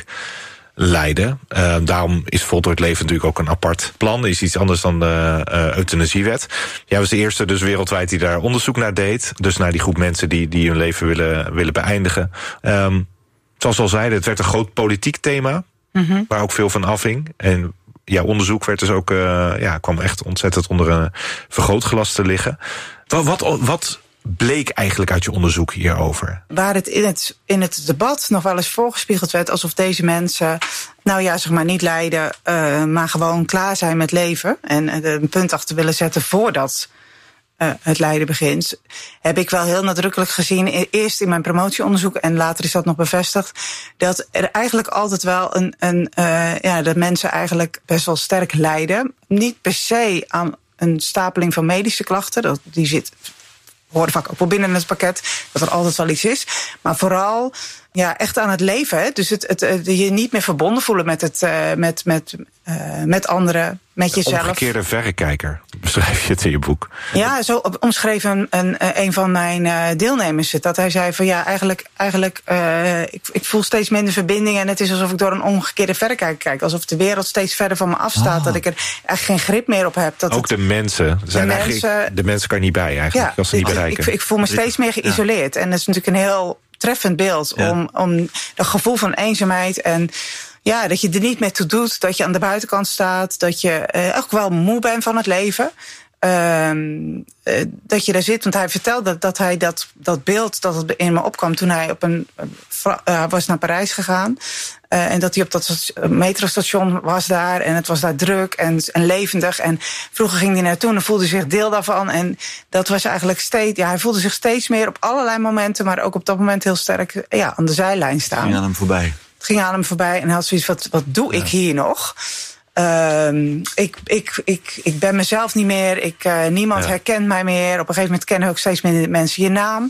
lijden. Uh, daarom is voltooid leven natuurlijk ook een apart plan. Is iets anders dan de uh, euthanasiewet. Jij was de eerste dus wereldwijd die daar onderzoek naar deed. Dus naar die groep mensen die, die hun leven willen, willen beëindigen. Um, Zoals we al zeiden, het werd een groot politiek thema, mm-hmm. waar ook veel van afhing. En ja, onderzoek werd dus ook, uh, ja, kwam echt ontzettend onder een vergrootglas te liggen. Wat, wat, wat bleek eigenlijk uit je onderzoek hierover? Waar het in het, in het debat nog wel eens voorgespiegeld werd alsof deze mensen, nou ja, zeg maar niet lijden, uh, maar gewoon klaar zijn met leven. En uh, een punt achter willen zetten voordat Uh, het lijden begint, heb ik wel heel nadrukkelijk gezien, eerst in mijn promotieonderzoek en later is dat nog bevestigd, dat er eigenlijk altijd wel een, een uh, ja, dat mensen eigenlijk best wel sterk lijden. Niet per se aan een stapeling van medische klachten, dat, die zit, horen vaak ook wel binnen het pakket, dat er altijd wel iets is, maar vooral ja, echt aan het leven. Hè? Dus het, het, het je niet meer verbonden voelen met, het, uh, met, met, uh, met anderen, met jezelf. Een omgekeerde verrekijker, beschrijf je het in je boek. Ja, zo omschreef een, een, een van mijn uh, deelnemers het. Dat hij zei van ja, eigenlijk, eigenlijk uh, ik, ik voel steeds minder verbinding en het is alsof ik door een omgekeerde verrekijker kijk. Alsof de wereld steeds verder van me afstaat. Oh. Dat ik er eigenlijk geen grip meer op heb. Dat ook het, de mensen. Zijn de, mensen de mensen kan je niet bij eigenlijk, ja, als ze niet bereiken. Ik, ik voel me steeds meer geïsoleerd. Ja. En dat is natuurlijk een heel treffend beeld ja. om, om dat gevoel van eenzaamheid en ja, dat je er niet meer toe doet, dat je aan de buitenkant staat, dat je uh, ook wel moe bent van het leven. Uh, uh, dat je daar zit. Want hij vertelde dat, dat hij dat, dat beeld dat het in me opkwam toen hij op een uh, was naar Parijs gegaan. Uh, en dat hij op dat metrostation was daar. En het was daar druk en, en levendig. En vroeger ging hij naartoe en voelde zich deel daarvan. En dat was eigenlijk steeds. Ja, hij voelde zich steeds meer op allerlei momenten, maar ook op dat moment heel sterk ja, aan de zijlijn staan. Het ging aan hem voorbij. Het ging aan hem voorbij en hij had zoiets: wat, wat doe ja. ik hier nog? Uh, ik, ik, ik, ik ben mezelf niet meer. Ik, uh, niemand ja. herkent mij meer. Op een gegeven moment kennen ook steeds minder mensen je naam.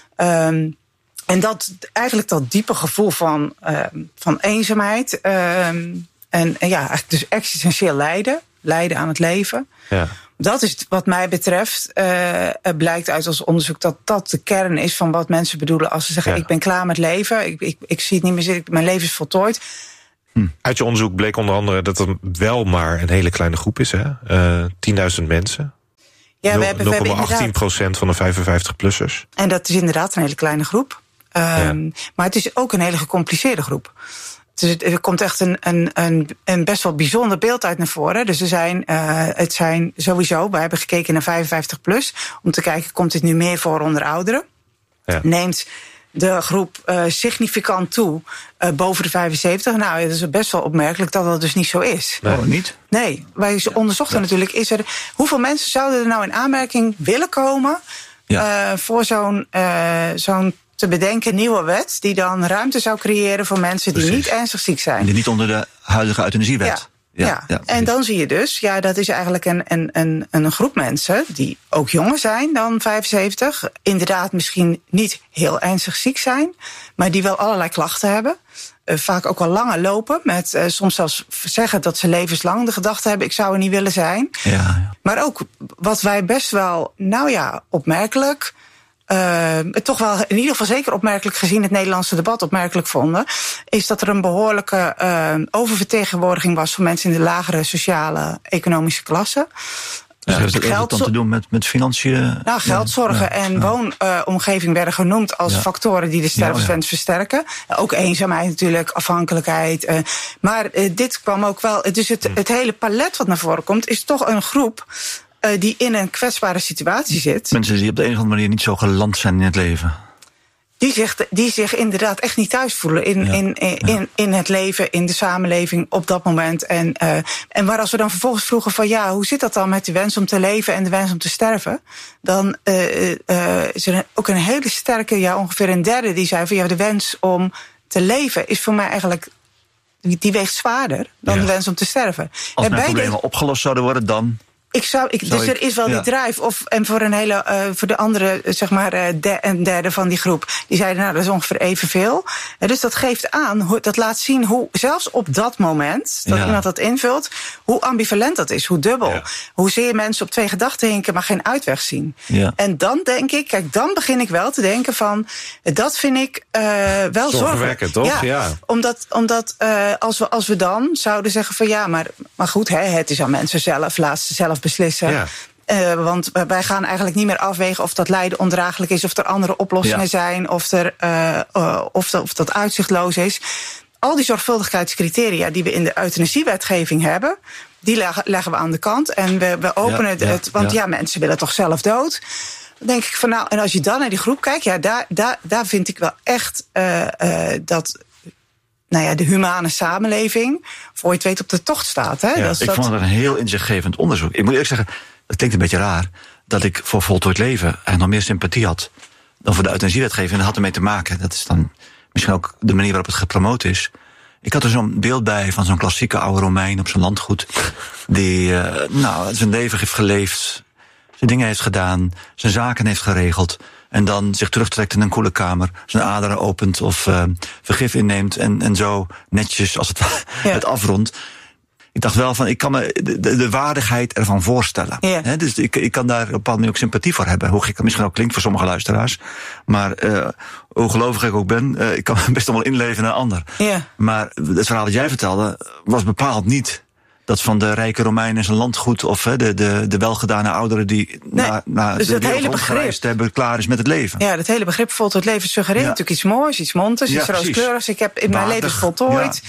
Um, en dat eigenlijk dat diepe gevoel van, uh, van eenzaamheid. Uh, en, en ja, eigenlijk dus existentieel lijden. Lijden aan het leven. Ja. Dat is wat mij betreft, uh, blijkt uit ons onderzoek dat dat de kern is van wat mensen bedoelen als ze zeggen: ja. ik ben klaar met leven. Ik, ik, ik zie het niet meer zitten. Mijn leven is voltooid. Hm. Uit je onderzoek bleek onder andere dat er wel maar een hele kleine groep is, hè? Uh, tienduizend mensen. Ja, we hebben, nul komma achttien procent van de vijfenvijftig-plussers. En dat is inderdaad een hele kleine groep. Um, ja. Maar het is ook een hele gecompliceerde groep. Dus er komt echt een, een, een, een best wel bijzonder beeld uit naar voren. Dus er zijn, uh, het zijn sowieso, we hebben gekeken naar vijfenvijftig plus... om te kijken, komt dit nu meer voor onder ouderen? Ja. Neemt de groep uh, significant toe uh, boven de vijfenzeventig. Nou, het is best wel opmerkelijk dat dat dus niet zo is. Nee, oh, niet? Nee, wij onderzochten ja. natuurlijk, is er, hoeveel mensen zouden er nou in aanmerking willen komen ja. uh, voor zo'n, uh, zo'n te bedenken nieuwe wet die dan ruimte zou creëren voor mensen die Precies. niet ernstig ziek zijn. En die niet onder de huidige euthanasiewet. Ja. Ja, ja. ja en dan zie je dus, ja, dat is eigenlijk een, een, een, een groep mensen die ook jonger zijn dan vijfenzeventig. Inderdaad misschien niet heel ernstig ziek zijn, maar die wel allerlei klachten hebben. Uh, vaak ook al langer lopen, met uh, soms zelfs zeggen dat ze levenslang de gedachte hebben: ik zou er niet willen zijn. Ja, ja. Maar ook wat wij best wel, nou ja, opmerkelijk... Uh, toch wel in ieder geval zeker opmerkelijk gezien het Nederlandse debat opmerkelijk vonden, is dat er een behoorlijke uh, oververtegenwoordiging was van mensen in de lagere sociale economische klasse. Ja, dus dat heeft dan te doen met, met financiën? Nou, geldzorgen ja, en ja. woonomgeving uh, werden genoemd als ja. factoren die de sterfenswens ja, ja. versterken. Ook eenzaamheid natuurlijk, afhankelijkheid. Uh, maar uh, dit kwam ook wel, dus het, het hele palet wat naar voren komt is toch een groep Uh, die in een kwetsbare situatie zit. Mensen die op de een of andere manier niet zo geland zijn in het leven. Die zich, die zich inderdaad echt niet thuis voelen in, ja. in, in, ja. in, in het leven, in de samenleving op dat moment. En, uh, en waar als we dan vervolgens vroegen van ja, hoe zit dat dan met de wens om te leven en de wens om te sterven? Dan uh, uh, is er ook een hele sterke, ja, ongeveer een derde die zei van ja, de wens om te leven is voor mij eigenlijk, die weegt zwaarder dan ja. de wens om te sterven. Als mijn problemen opgelost zouden worden, dan... Ik zou, ik, dus er is wel ja. die drive. Of, en voor een hele, uh, voor de andere, zeg maar, uh, de, een derde van die groep, die zeiden, nou, dat is ongeveer evenveel. Uh, dus dat geeft aan, hoe, dat laat zien hoe, zelfs op dat moment, dat ja. iemand dat invult, hoe ambivalent dat is, hoe dubbel. Ja. Hoezeer mensen op twee gedachten hinken, maar geen uitweg zien. Ja. En dan denk ik, kijk, dan begin ik wel te denken van, dat vind ik uh, wel zorgwekkend, toch? Ja, ja. Omdat, omdat uh, als, we, als we dan zouden zeggen van, ja, maar, maar goed, hè, het is aan mensen zelf, laat ze zelf beslissen. Ja. Uh, want wij gaan eigenlijk niet meer afwegen of dat lijden ondraaglijk is, of er andere oplossingen ja. zijn, of, er, uh, uh, of, dat, of dat uitzichtloos is. Al die zorgvuldigheidscriteria die we in de euthanasiewetgeving hebben, die leggen, leggen we aan de kant. En we, we openen ja, ja, het, want ja. ja, mensen willen toch zelf dood. Dan denk ik van nou, en als je dan naar die groep kijkt, ja, daar, daar, daar vind ik wel echt uh, uh, dat, nou ja, de humane samenleving, voor je het weet, op de tocht staat. Hè? Ja, dat, ik dat... vond het een heel inzichtgevend onderzoek. Ik moet eerlijk zeggen, dat klinkt een beetje raar, dat ik voor voltooid leven eigenlijk nog meer sympathie had dan voor de euthanasiewetgeving. En dat had ermee te maken, dat is dan misschien ook de manier waarop het gepromoot is. Ik had er zo'n beeld bij van zo'n klassieke oude Romein op zijn landgoed, die uh, nou, zijn leven heeft geleefd, zijn dingen heeft gedaan, zijn zaken heeft geregeld, en dan zich terugtrekt in een koele kamer, zijn aderen opent of uh, vergif inneemt en, en zo netjes als het, ja. het afrondt. Ik dacht wel van, ik kan me de, de, de waardigheid ervan voorstellen. Ja. He, dus ik, ik kan daar op een bepaalde manier ook sympathie voor hebben. Hoe gek dat misschien ook klinkt voor sommige luisteraars. Maar uh, hoe gelovig ik ook ben, uh, ik kan me best wel inleven in een ander. Ja. Maar het verhaal dat jij vertelde was bepaald niet dat van de rijke Romein en zijn landgoed, of he, de, de, de welgedane ouderen die nee, na, na dus de wereld rondgereisd hebben, klaar is met het leven. Ja, dat hele begrip voltooid leven suggereert ja. natuurlijk iets moois, iets montes, ja, iets rooskleurigs. Ik heb in mijn leven voltooid. Ja.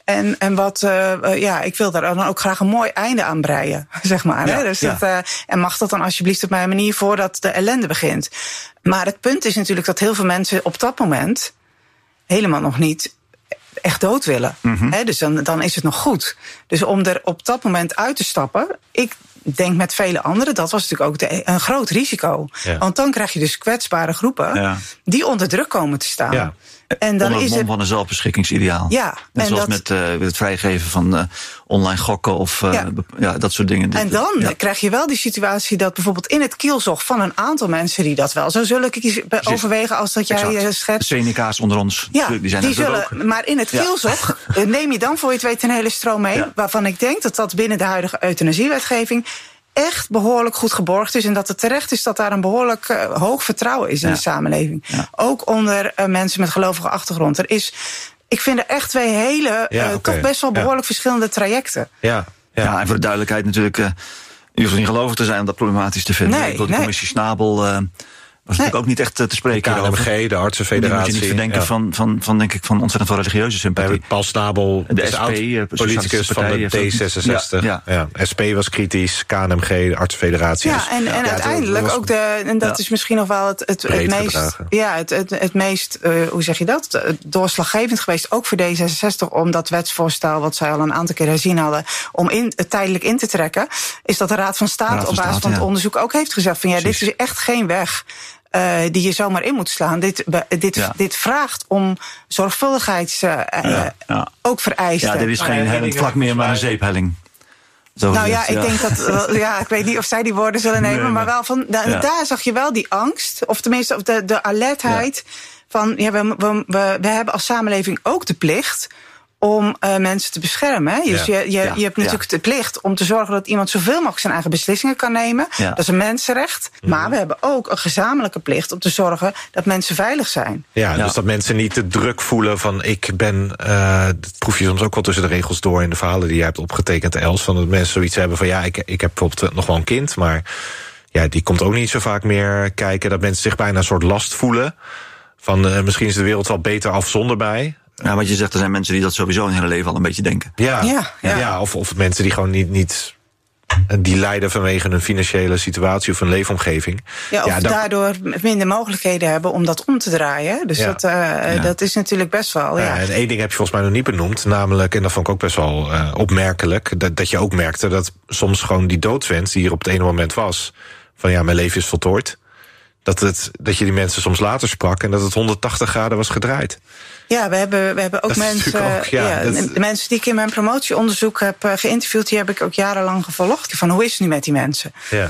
En, en wat, uh, ja, ik wil daar dan ook graag een mooi einde aan breien, zeg maar. Ja, hè? Dus ja. dat, uh, en mag dat dan alsjeblieft op mijn manier voordat de ellende begint. Maar het punt is natuurlijk dat heel veel mensen op dat moment helemaal nog niet echt dood willen. Mm-hmm. He, dus dan, dan is het nog goed. Dus om er op dat moment uit te stappen, ik denk met vele anderen, dat was natuurlijk ook de, een groot risico. Ja. Want dan krijg je dus kwetsbare groepen ja. die onder druk komen te staan. Ja. En dan onder het mom is van een zelfbeschikingsideaal. Ja, Net zoals dat, met uh, het vrijgeven van uh, online gokken of uh, ja. ja, dat soort dingen. En dan ja. krijg je wel die situatie dat bijvoorbeeld in het kielzog van een aantal mensen die dat wel zo zullen overwegen als dat jij exact. schetst. Seneca's onder ons, ja, die zijn die zullen, ook. Maar in het kielzog ja. neem je dan voor je het weet een hele stroom mee, ja. waarvan ik denk dat dat binnen de huidige euthanasiewetgeving echt behoorlijk goed geborgd is. En dat het terecht is dat daar een behoorlijk uh, hoog vertrouwen is in ja. de samenleving. Ja. Ook onder uh, mensen met gelovige achtergrond. Er is, ik vind er echt twee hele, ja, uh, okay. toch best wel behoorlijk ja. verschillende trajecten. Ja. Ja. ja, en voor de duidelijkheid natuurlijk, uh, je hoeft niet gelovig te zijn om dat problematisch te vinden. Nee, ik wil de nee. commissie Snabel Uh, was nee. natuurlijk ook niet echt te spreken. De K N M G, de Artsenfederatie. Die moet je niet verdenken ja. van, van, van, denk ik, van ontzettend veel religieuze sympathie. Paul Snabel, de S P, politicus van de D zesenzestig. Ja, ja. Ja. S P was kritisch, K N M G, de Artsenfederatie. Ja, en, en ja, uiteindelijk ook de, en dat ja. is misschien nog wel het, het, het meest, ja, het, het, het meest, uh, hoe zeg je dat, doorslaggevend geweest, ook voor D zesenzestig, om dat wetsvoorstel, wat zij al een aantal keer herzien hadden, om in, tijdelijk in te trekken, is dat de Raad van State Raad van op basis Staat, van het ja. onderzoek ook heeft gezegd van ja, Precies. dit is echt geen weg Uh, die je zomaar in moet slaan. Dit, dit, ja. dit vraagt om zorgvuldigheids uh, ja, ja. ook vereisten. Ja, dit is geen hellend vlak meer, maar een zeephelling. Zo nou ja, ik ja. denk dat, ja, ik weet niet of zij die woorden zullen nemen, nee, maar wel van, da, ja. daar zag je wel die angst, of tenminste de, de alertheid ja. van, ja, we, we, we, we hebben als samenleving ook de plicht om uh, mensen te beschermen. Hè? Dus ja. je, je, ja. je hebt natuurlijk ja. de plicht om te zorgen dat iemand zoveel mogelijk zijn eigen beslissingen kan nemen. Ja. Dat is een mensenrecht. Mm-hmm. Maar we hebben ook een gezamenlijke plicht om te zorgen dat mensen veilig zijn. Ja, ja. dus dat mensen niet de druk voelen van ik ben, uh, dat proef je soms ook wel tussen de regels door in de verhalen die jij hebt opgetekend, Els, van dat mensen zoiets hebben van ja, ik, ik heb bijvoorbeeld nog wel een kind, maar ja, die komt ook niet zo vaak meer kijken. Dat mensen zich bijna een soort last voelen van uh, misschien is de wereld wel beter af zonder mij. Ja, wat je zegt, er zijn mensen die dat sowieso in hun leven al een beetje denken. Ja, ja, ja. ja of, of mensen die gewoon niet, niet die lijden vanwege een financiële situatie of een leefomgeving. Ja, of ja, dat, daardoor minder mogelijkheden hebben om dat om te draaien. Dus ja. dat, uh, ja. dat is natuurlijk best wel. Ja. Ja, en één ding heb je volgens mij nog niet benoemd, namelijk, en dat vond ik ook best wel uh, opmerkelijk, dat, dat je ook merkte dat soms gewoon die doodswens die er op het ene moment was, van ja, mijn leven is voltooid, dat, het, dat je die mensen soms later sprak en dat het honderdtachtig graden was gedraaid. Ja, we hebben, we hebben ook mensen. Ook, ja, ja, dat, de mensen die ik in mijn promotieonderzoek heb uh, geïnterviewd, die heb ik ook jarenlang gevolgd. Van hoe is het nu met die mensen? Ja.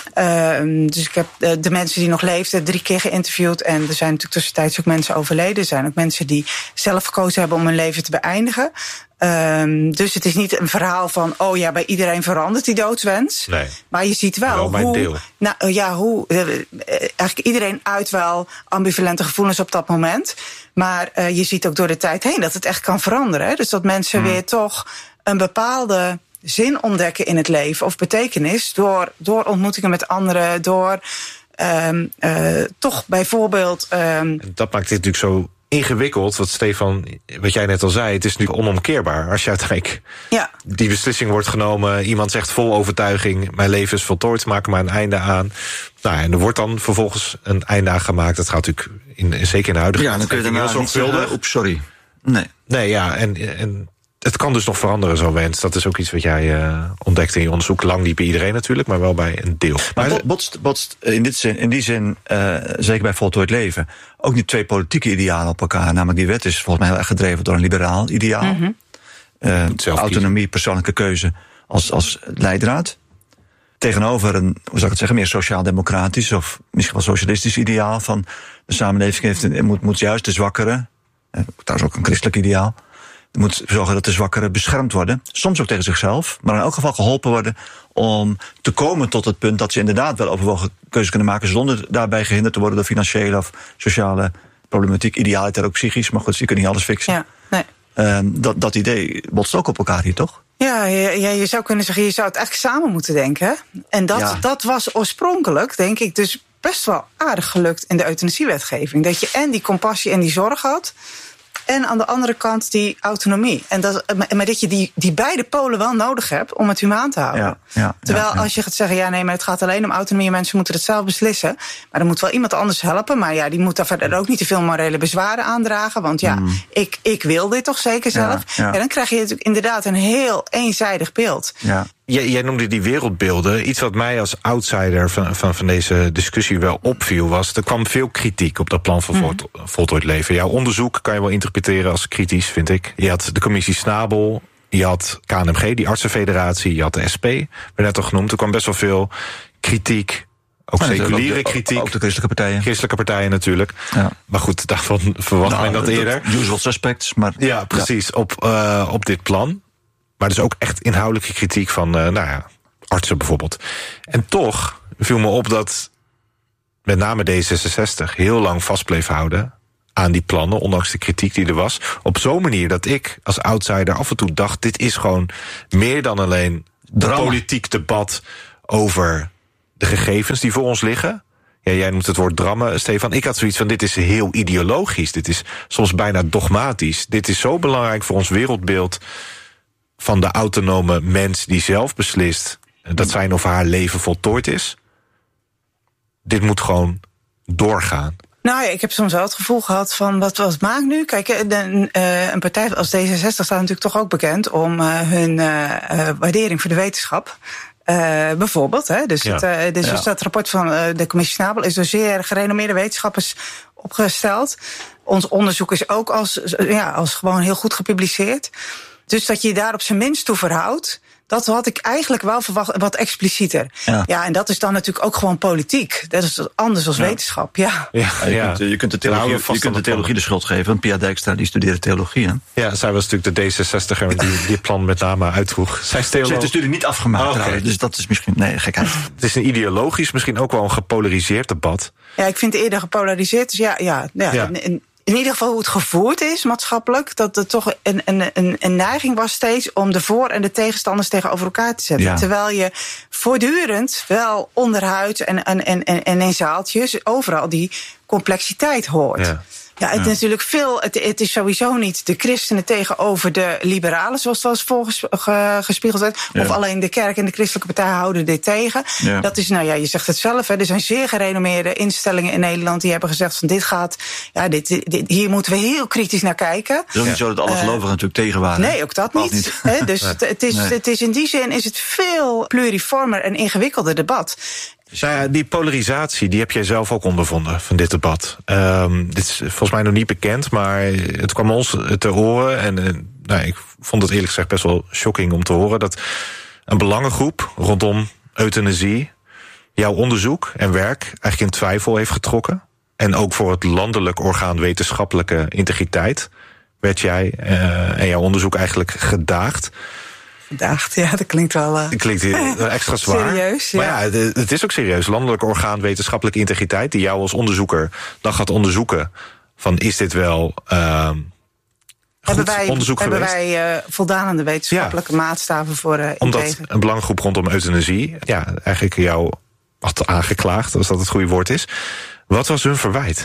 Uh, dus ik heb de, de mensen die nog leefden drie keer geïnterviewd. En er zijn natuurlijk tussentijds ook mensen overleden. Er zijn ook mensen die zelf gekozen hebben om hun leven te beëindigen. Um, dus het is niet een verhaal van, oh ja, bij iedereen verandert die doodswens. Nee. Maar je ziet wel, wel hoe, deel. Nou, ja, hoe uh, eigenlijk iedereen uit wel ambivalente gevoelens op dat moment. Maar uh, je ziet ook door de tijd heen dat het echt kan veranderen. Hè? Dus dat mensen hmm. weer toch een bepaalde zin ontdekken in het leven of betekenis door, door ontmoetingen met anderen, door um, uh, toch bijvoorbeeld. Um, dat maakt dit natuurlijk zo ingewikkeld, wat Stefan, wat jij net al zei, het is nu onomkeerbaar. Als je uiteindelijk ja. die beslissing wordt genomen, iemand zegt vol overtuiging, mijn leven is voltooid, maak er maar een einde aan. Nou, en er wordt dan vervolgens een einde aan gemaakt. Dat gaat natuurlijk, in, zeker in de huidige ja, dan kun je daarna niet zeggen, oeps, sorry. Nee. Nee, ja, en, en het kan dus nog veranderen, zo wens. Dat is ook iets wat jij uh, ontdekt in je onderzoek. Lang niet bij iedereen natuurlijk, maar wel bij een deel. Maar, maar botst, botst in, dit zin, in die zin, uh, zeker bij voltooid leven, ook niet twee politieke idealen op elkaar. Namelijk die wet is volgens mij heel erg gedreven door een liberaal ideaal. Mm-hmm. uh, autonomie, persoonlijke keuze als, als leidraad. Tegenover een, hoe zou ik het zeggen, meer sociaal-democratisch of misschien wel socialistisch ideaal van de samenleving heeft, moet, moet juist de zwakkeren, uh, trouwens ook een christelijk ideaal, moet zorgen dat de zwakkeren beschermd worden. Soms ook tegen zichzelf, maar in elk geval geholpen worden om te komen tot het punt dat ze inderdaad wel overwogen keuzes kunnen maken zonder daarbij gehinderd te worden door financiële of sociale problematiek. Idealiter ook psychisch, maar goed, je kunt niet alles fixen. Ja, nee. Uh, dat, dat idee botst ook op elkaar hier, toch? Ja, ja, je zou kunnen zeggen, je zou het eigenlijk samen moeten denken. En dat, ja. dat was oorspronkelijk, denk ik, dus best wel aardig gelukt in de euthanasiewetgeving. Dat je en die compassie en die zorg had, En aan de andere kant die autonomie. En dat, maar dat je die, die beide polen wel nodig hebt om het humaan te houden. Ja, ja, Terwijl ja, ja. als je gaat zeggen, ja nee, maar het gaat alleen om autonomie en mensen moeten het zelf beslissen. Maar dan moet wel iemand anders helpen. Maar ja, die moet daar verder ook niet te veel morele bezwaren aandragen. Want ja, mm. ik, ik wil dit toch zeker zelf. Ja, ja. En dan krijg je natuurlijk inderdaad een heel eenzijdig beeld. Ja. Jij, jij noemde die wereldbeelden. Iets wat mij als outsider van, van, van deze discussie wel opviel was, er kwam veel kritiek op dat plan van mm. voltooid leven. Jouw onderzoek kan je wel interpreteren als kritisch, vind ik. Je had de commissie Snabel, je had K N M G, die artsenfederatie, je had de S P, werd net al genoemd. Er kwam best wel veel kritiek. Ook ja, seculiere kritiek. Ook de christelijke partijen. Christelijke partijen natuurlijk. Ja. Maar goed, daarvan verwacht nou, men dat eerder. Usual suspects, maar... Ja, precies, ja. Op, uh, op dit plan. Maar dus ook echt inhoudelijke kritiek van, uh, nou ja, artsen bijvoorbeeld. En toch viel me op dat met name D zesenzestig heel lang vast bleef houden aan die plannen, ondanks de kritiek die er was. Op zo'n manier dat ik als outsider af en toe dacht, dit is gewoon meer dan alleen een politiek debat over de gegevens die voor ons liggen. Ja, jij noemt het woord drammen, Stefan. Ik had zoiets van, dit is heel ideologisch. Dit is soms bijna dogmatisch. Dit is zo belangrijk voor ons wereldbeeld van de autonome mens die zelf beslist dat zijn of haar leven voltooid is. Dit moet gewoon doorgaan. Nou ja, ik heb soms wel het gevoel gehad van, wat, wat maakt nu? Kijk, de, uh, een partij als D zesenzestig staat natuurlijk toch ook bekend om uh, hun uh, uh, waardering voor de wetenschap. Uh, bijvoorbeeld, hè. Dus, ja. het, uh, dus, ja. dus dat rapport van uh, de commissie Snabel is door zeer gerenommeerde wetenschappers opgesteld. Ons onderzoek is ook als, ja, als gewoon heel goed gepubliceerd. Dus dat je je daar op zijn minst toe verhoudt, dat had ik eigenlijk wel verwacht, wat explicieter. Ja. ja, en dat is dan natuurlijk ook gewoon politiek. Dat is anders dan ja. wetenschap, ja. ja, ja. Je, kunt, je kunt de theologie, je kunt de, theologie de schuld geven. Pia Dijkstra, die studeerde theologie, hè? Ja, zij was natuurlijk de D zesenzestig'er die dit plan met name uitdroeg. Zij is theoloog. Ze heeft de studie niet afgemaakt, oh, okay. Dus dat is misschien, nee, gekheid. Het is een ideologisch, misschien ook wel een gepolariseerd debat. Ja, ik vind het eerder gepolariseerd. Dus ja, ja, ja, ja. En, en, in ieder geval hoe het gevoerd is, maatschappelijk, dat er toch een, een, een neiging was steeds om de voor- en de tegenstanders tegenover elkaar te zetten. Ja. Terwijl je voortdurend wel onderhuid en, en, en, en in zaaltjes overal die complexiteit hoort. Ja. Ja, het is ja. natuurlijk veel. Het, het is sowieso niet de christenen tegenover de liberalen, zoals het wel eens voorgespiegeld werd. Ja. Of alleen de kerk en de christelijke partijen houden dit tegen. Ja. Dat is, nou ja, je zegt het zelf. Hè, er zijn zeer gerenommeerde instellingen in Nederland die hebben gezegd van dit gaat. Ja, dit, dit, hier moeten we heel kritisch naar kijken. Het is ook niet zo dat alle gelovigen uh, natuurlijk tegen waren. Nee, ook dat niet. niet. Hè, dus nee. het, is, nee. het is in die zin is het veel pluriformer en ingewikkelder debat. Ja, die polarisatie, die heb jij zelf ook ondervonden van dit debat. Um, dit is volgens mij nog niet bekend, maar het kwam ons te horen. En uh, nou, ik vond het eerlijk gezegd best wel shocking om te horen dat een belangengroep rondom euthanasie jouw onderzoek en werk eigenlijk in twijfel heeft getrokken. En ook voor het landelijk orgaan wetenschappelijke integriteit werd jij uh, en jouw onderzoek eigenlijk gedaagd. Dacht, ja, dat klinkt wel uh, dat klinkt heel extra zwaar. Serieus, ja. Maar ja, het is ook serieus. Landelijk orgaan wetenschappelijke integriteit, die jou als onderzoeker dan gaat onderzoeken van is dit wel uh, goed hebben wij, onderzoek hebben geweest? Hebben wij uh, voldaan aan de wetenschappelijke ja. maatstaven voor uh, Omdat integer. Een belangengroep rondom euthanasie, ja, eigenlijk jou had aangeklaagd, als dat het goede woord is. Wat was hun verwijt?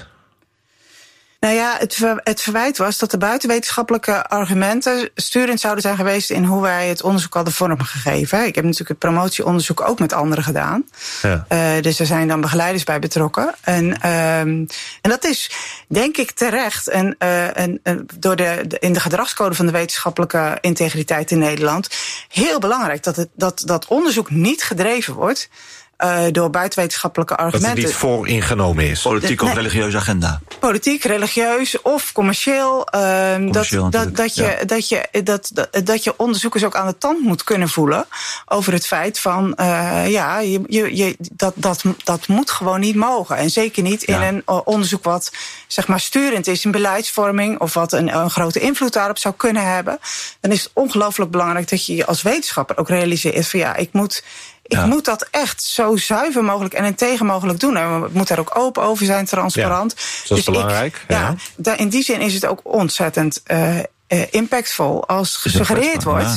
Nou ja, het, ver, het verwijt was dat de buitenwetenschappelijke argumenten sturend zouden zijn geweest in hoe wij het onderzoek hadden vormgegeven. Ik heb natuurlijk het promotieonderzoek ook met anderen gedaan. Ja. Uh, dus er zijn dan begeleiders bij betrokken. En, um, en dat is, denk ik, terecht. En, uh, en, en door de, de, in de gedragscode van de wetenschappelijke integriteit in Nederland heel belangrijk dat het, dat, dat onderzoek niet gedreven wordt Uh, door buitenwetenschappelijke argumenten. Dat het niet vooringenomen is. Politiek of nee, religieuze agenda. Politiek, religieus of commercieel. Uh, commercieel dat, dat, dat, je, ja. dat, je, dat, dat, dat je onderzoekers ook aan de tand moet kunnen voelen over het feit van uh, ja, je, je, je, dat, dat, dat moet gewoon niet mogen. En zeker niet in ja. een onderzoek wat zeg maar sturend is in beleidsvorming of wat een, een grote invloed daarop zou kunnen hebben. Dan is het ongelooflijk belangrijk dat je je als wetenschapper ook realiseert van ja, ik moet Ik ja. moet dat echt zo zuiver mogelijk en integer mogelijk doen. En we moeten daar ook open over zijn, transparant. Ja, dat is dus belangrijk. Ik, ja, ja. In die zin is het ook ontzettend uh, uh, impactvol als gesuggereerd wordt. Ja, nou.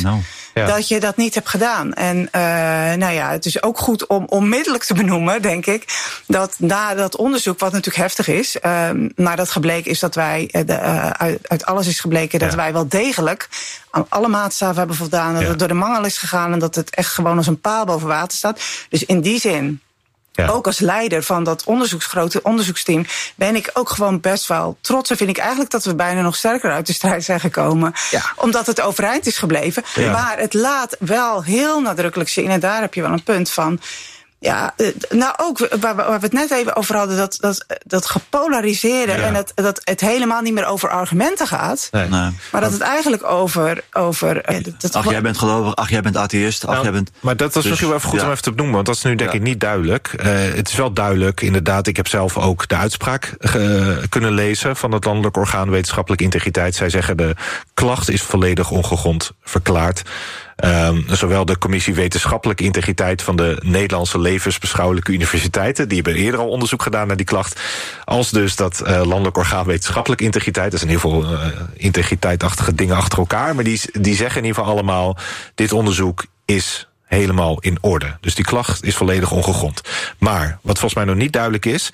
ja. dat je dat niet hebt gedaan. En uh, nou ja, het is ook goed om onmiddellijk te benoemen, denk ik, dat na dat onderzoek, wat natuurlijk heftig is, uh, maar dat gebleken is dat wij, uh, de, uh, uit, uit alles is gebleken dat ja. wij wel degelijk aan alle maatstaven hebben voldaan, dat ja. het door de mangel is gegaan en dat het echt gewoon als een paal boven water staat. Dus in die zin, ja. ook als leider van dat onderzoeksgrote onderzoeksteam, ben ik ook gewoon best wel trots. En vind ik eigenlijk dat we bijna nog sterker uit de strijd zijn gekomen. Ja. Omdat het overeind is gebleven. Ja. Maar het laat wel heel nadrukkelijk zien, en daar heb je wel een punt van. Ja, nou ook waar we, waar we het net even over hadden, dat, dat, dat gepolariseerde ja. en dat, dat het helemaal niet meer over argumenten gaat. Nee. Nee. Maar dat het eigenlijk over. over dat ach, jij bent gelovig, ach, jij bent atheïst. Ach, nou, jij bent, maar dat was dus, misschien wel even goed ja. om even te benoemen, want dat is nu denk ja. ik niet duidelijk. Uh, het is wel duidelijk, inderdaad. Ik heb zelf ook de uitspraak uh, kunnen lezen van het Landelijk Orgaan Wetenschappelijke Integriteit. Zij zeggen de klacht is volledig ongegrond verklaard. Um, zowel de Commissie Wetenschappelijke Integriteit van de Nederlandse Levensbeschouwelijke Universiteiten, die hebben eerder al onderzoek gedaan naar die klacht, als dus dat uh, Landelijk Orgaan Wetenschappelijke Integriteit. Dat zijn heel veel uh, integriteitachtige dingen achter elkaar, maar die, die zeggen in ieder geval allemaal, dit onderzoek is helemaal in orde. Dus die klacht is volledig ongegrond. Maar wat volgens mij nog niet duidelijk is,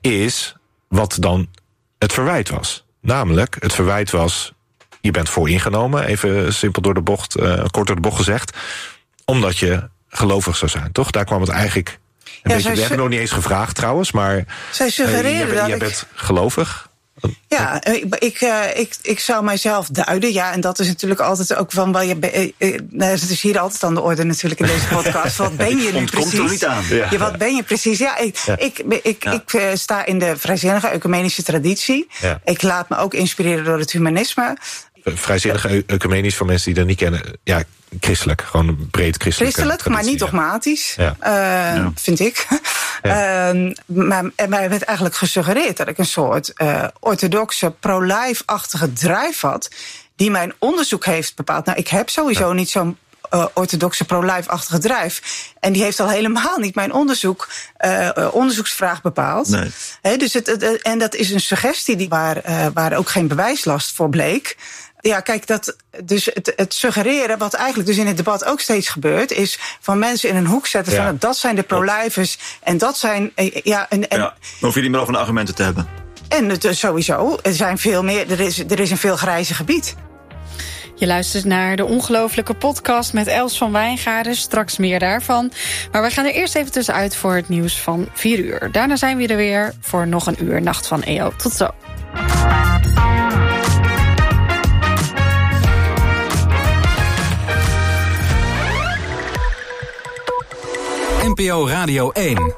is wat dan het verwijt was. Namelijk, het verwijt was, je bent vooringenomen, even simpel door de bocht, uh, kort door de bocht gezegd, omdat je gelovig zou zijn, toch? Daar kwam het eigenlijk een ja, beetje. We hebben nog niet eens gevraagd trouwens, maar zij suggereren uh, jij, dat jij bent ik... gelovig. Ja, ik, ik, uh, ik, ik zou mijzelf duiden. Ja, en dat is natuurlijk altijd ook van, wel, je, uh, uh, het is hier altijd aan de orde natuurlijk in deze podcast. Wat ben je nu precies? Komt er niet aan. Ja. Ja, wat ben je precies? Ja, ik, ja. ik, ik, ja. ik uh, sta in de vrijzinnige ecumenische traditie. Ja. Ik laat me ook inspireren door het humanisme. Vrijzinnig ecumenisch voor mensen die dat niet kennen. Ja, christelijk. Gewoon breed christelijk. Christelijk, maar niet dogmatisch. Ja. Uh, ja. Vind ik. Ja. Uh, maar mij werd eigenlijk gesuggereerd dat ik een soort uh, orthodoxe pro-life-achtige drive had, die mijn onderzoek heeft bepaald. Nou, ik heb sowieso ja. niet zo'n Uh, orthodoxe pro-life-achtige drive. En die heeft al helemaal niet mijn onderzoek, uh, onderzoeksvraag bepaald. Nee. He, dus het, het, en dat is een suggestie die waar, uh, waar ook geen bewijslast voor bleek. Ja, kijk, dat, dus het, het suggereren, wat eigenlijk dus in het debat ook steeds gebeurt, is van mensen in een hoek zetten ja. van dat zijn de pro-lifers en dat zijn. Ja, en, en, ja, dan hoef je niet meer over de argumenten te hebben. En het, sowieso, er zijn veel meer. Er is, er is een veel grijze gebied. Je luistert naar de ongelofelijke podcast met Els van Wijngaarden. Straks meer daarvan. Maar we gaan er eerst even tussenuit voor het nieuws van vier uur. Daarna zijn we er weer voor nog een uur Nacht van E O. Tot zo. N P O Radio één.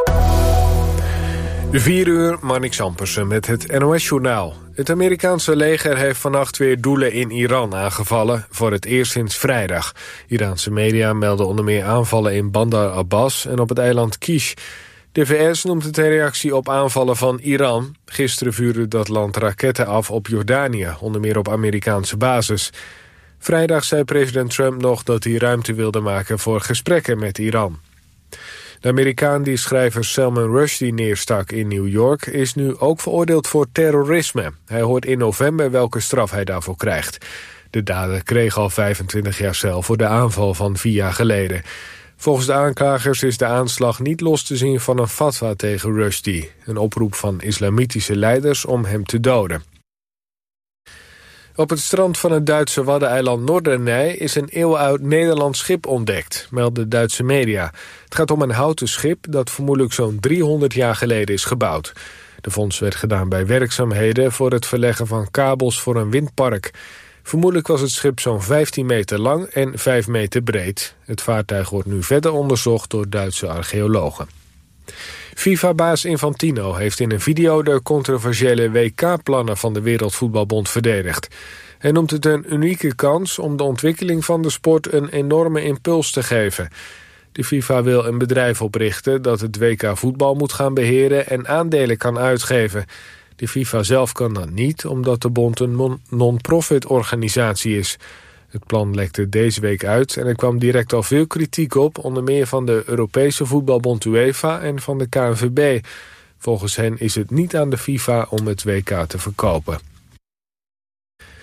vier uur, Marnix Ampersen met het N O S-journaal. Het Amerikaanse leger heeft vannacht weer doelen in Iran aangevallen, voor het eerst sinds vrijdag. Iraanse media melden onder meer aanvallen in Bandar Abbas en op het eiland Kish. De V S noemt het een reactie op aanvallen van Iran. Gisteren vuurde dat land raketten af op Jordanië, onder meer op Amerikaanse basis. Vrijdag zei president Trump nog dat hij ruimte wilde maken voor gesprekken met Iran. De Amerikaan die schrijver Salman Rushdie neerstak in New York is nu ook veroordeeld voor terrorisme. Hij hoort in november welke straf hij daarvoor krijgt. De dader kreeg al vijfentwintig jaar cel voor de aanval van vier jaar geleden. Volgens de aanklagers is de aanslag niet los te zien van een fatwa tegen Rushdie, een oproep van islamitische leiders om hem te doden. Op het strand van het Duitse waddeneiland Norderney is een eeuwenoud Nederlands schip ontdekt, melden Duitse media. Het gaat om een houten schip dat vermoedelijk zo'n driehonderd jaar geleden is gebouwd. De vondst werd gedaan bij werkzaamheden voor het verleggen van kabels voor een windpark. Vermoedelijk was het schip zo'n vijftien meter lang en vijf meter breed. Het vaartuig wordt nu verder onderzocht door Duitse archeologen. FIFA-baas Infantino heeft in een video de controversiële W K-plannen van de Wereldvoetbalbond verdedigd. Hij noemt het een unieke kans om de ontwikkeling van de sport een enorme impuls te geven. De FIFA wil een bedrijf oprichten dat het W K voetbal moet gaan beheren en aandelen kan uitgeven. De FIFA zelf kan dat niet, omdat de bond een non-profit organisatie is. Het plan lekte deze week uit en er kwam direct al veel kritiek op, onder meer van de Europese voetbalbond UEFA en van de K N V B. Volgens hen is het niet aan de FIFA om het W K te verkopen.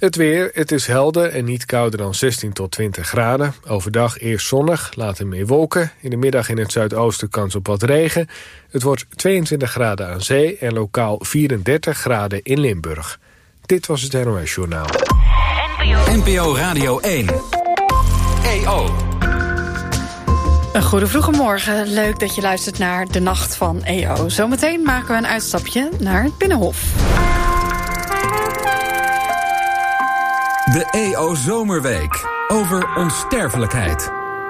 Het weer, het is helder en niet kouder dan zestien tot twintig graden. Overdag eerst zonnig, later meer wolken. In de middag in het zuidoosten kans op wat regen. Het wordt tweeëntwintig graden aan zee en lokaal vierendertig graden in Limburg. Dit was het N O S Journaal. N P O Radio één. E O. Een goede vroege morgen. Leuk dat je luistert naar De Nacht van E O. Zometeen maken we een uitstapje naar het Binnenhof. De E O Zomerweek. Over onsterfelijkheid.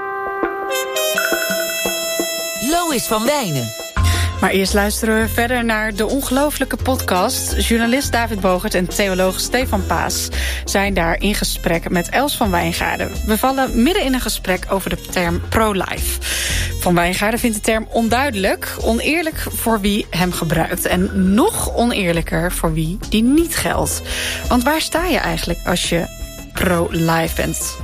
Lois van Wijnen. Maar eerst luisteren we verder naar de ongelooflijke podcast. Journalist David Bogert en theoloog Stefan Paas zijn daar in gesprek met Els van Wijngaarden. We vallen midden in een gesprek over de term pro-life. Van Wijngaarden vindt de term onduidelijk, oneerlijk voor wie hem gebruikt. En nog oneerlijker voor wie die niet geldt. Want waar sta je eigenlijk als je pro-life bent?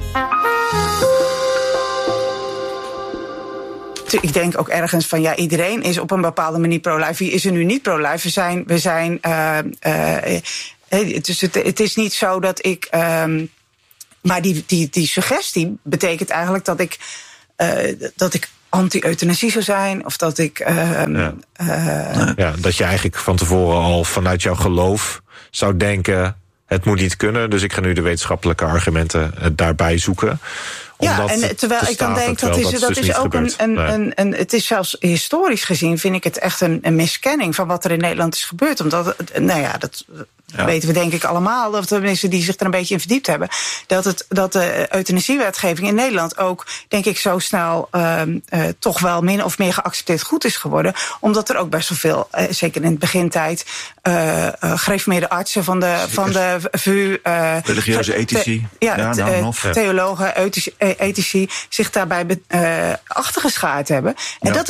Ik denk ook ergens van, ja, iedereen is op een bepaalde manier pro-life. Wie is er nu niet pro-life? We zijn, we zijn uh, uh, dus het, het is niet zo dat ik... Um, maar die, die, die suggestie betekent eigenlijk dat ik, uh, dat ik anti-euthanasie zou zijn. Of dat ik... Uh, ja. Uh, ja, dat je eigenlijk van tevoren al vanuit jouw geloof zou denken, het moet niet kunnen, dus ik ga nu de wetenschappelijke argumenten daarbij zoeken. Ja, en terwijl ik dan denk, dat is, dat is ook een, een, nee. een, een... Het is zelfs historisch gezien, vind ik het echt een, een miskenning van wat er in Nederland is gebeurd. Omdat, nou ja, dat... Ja. weten we denk ik allemaal, of de mensen die zich er een beetje in verdiept hebben, dat, het, dat de euthanasiewetgeving in Nederland ook, denk ik, zo snel uh, uh, toch wel min of meer geaccepteerd goed is geworden. Omdat er ook best wel veel, uh, zeker in het begintijd, uh, uh, gereformeerde artsen van de, van de V U... Uh, religieuze ethici. Te, ja, ja nou, nog. theologen, ethici, ethici zich daarbij uh, achtergeschaard hebben. En ja. dat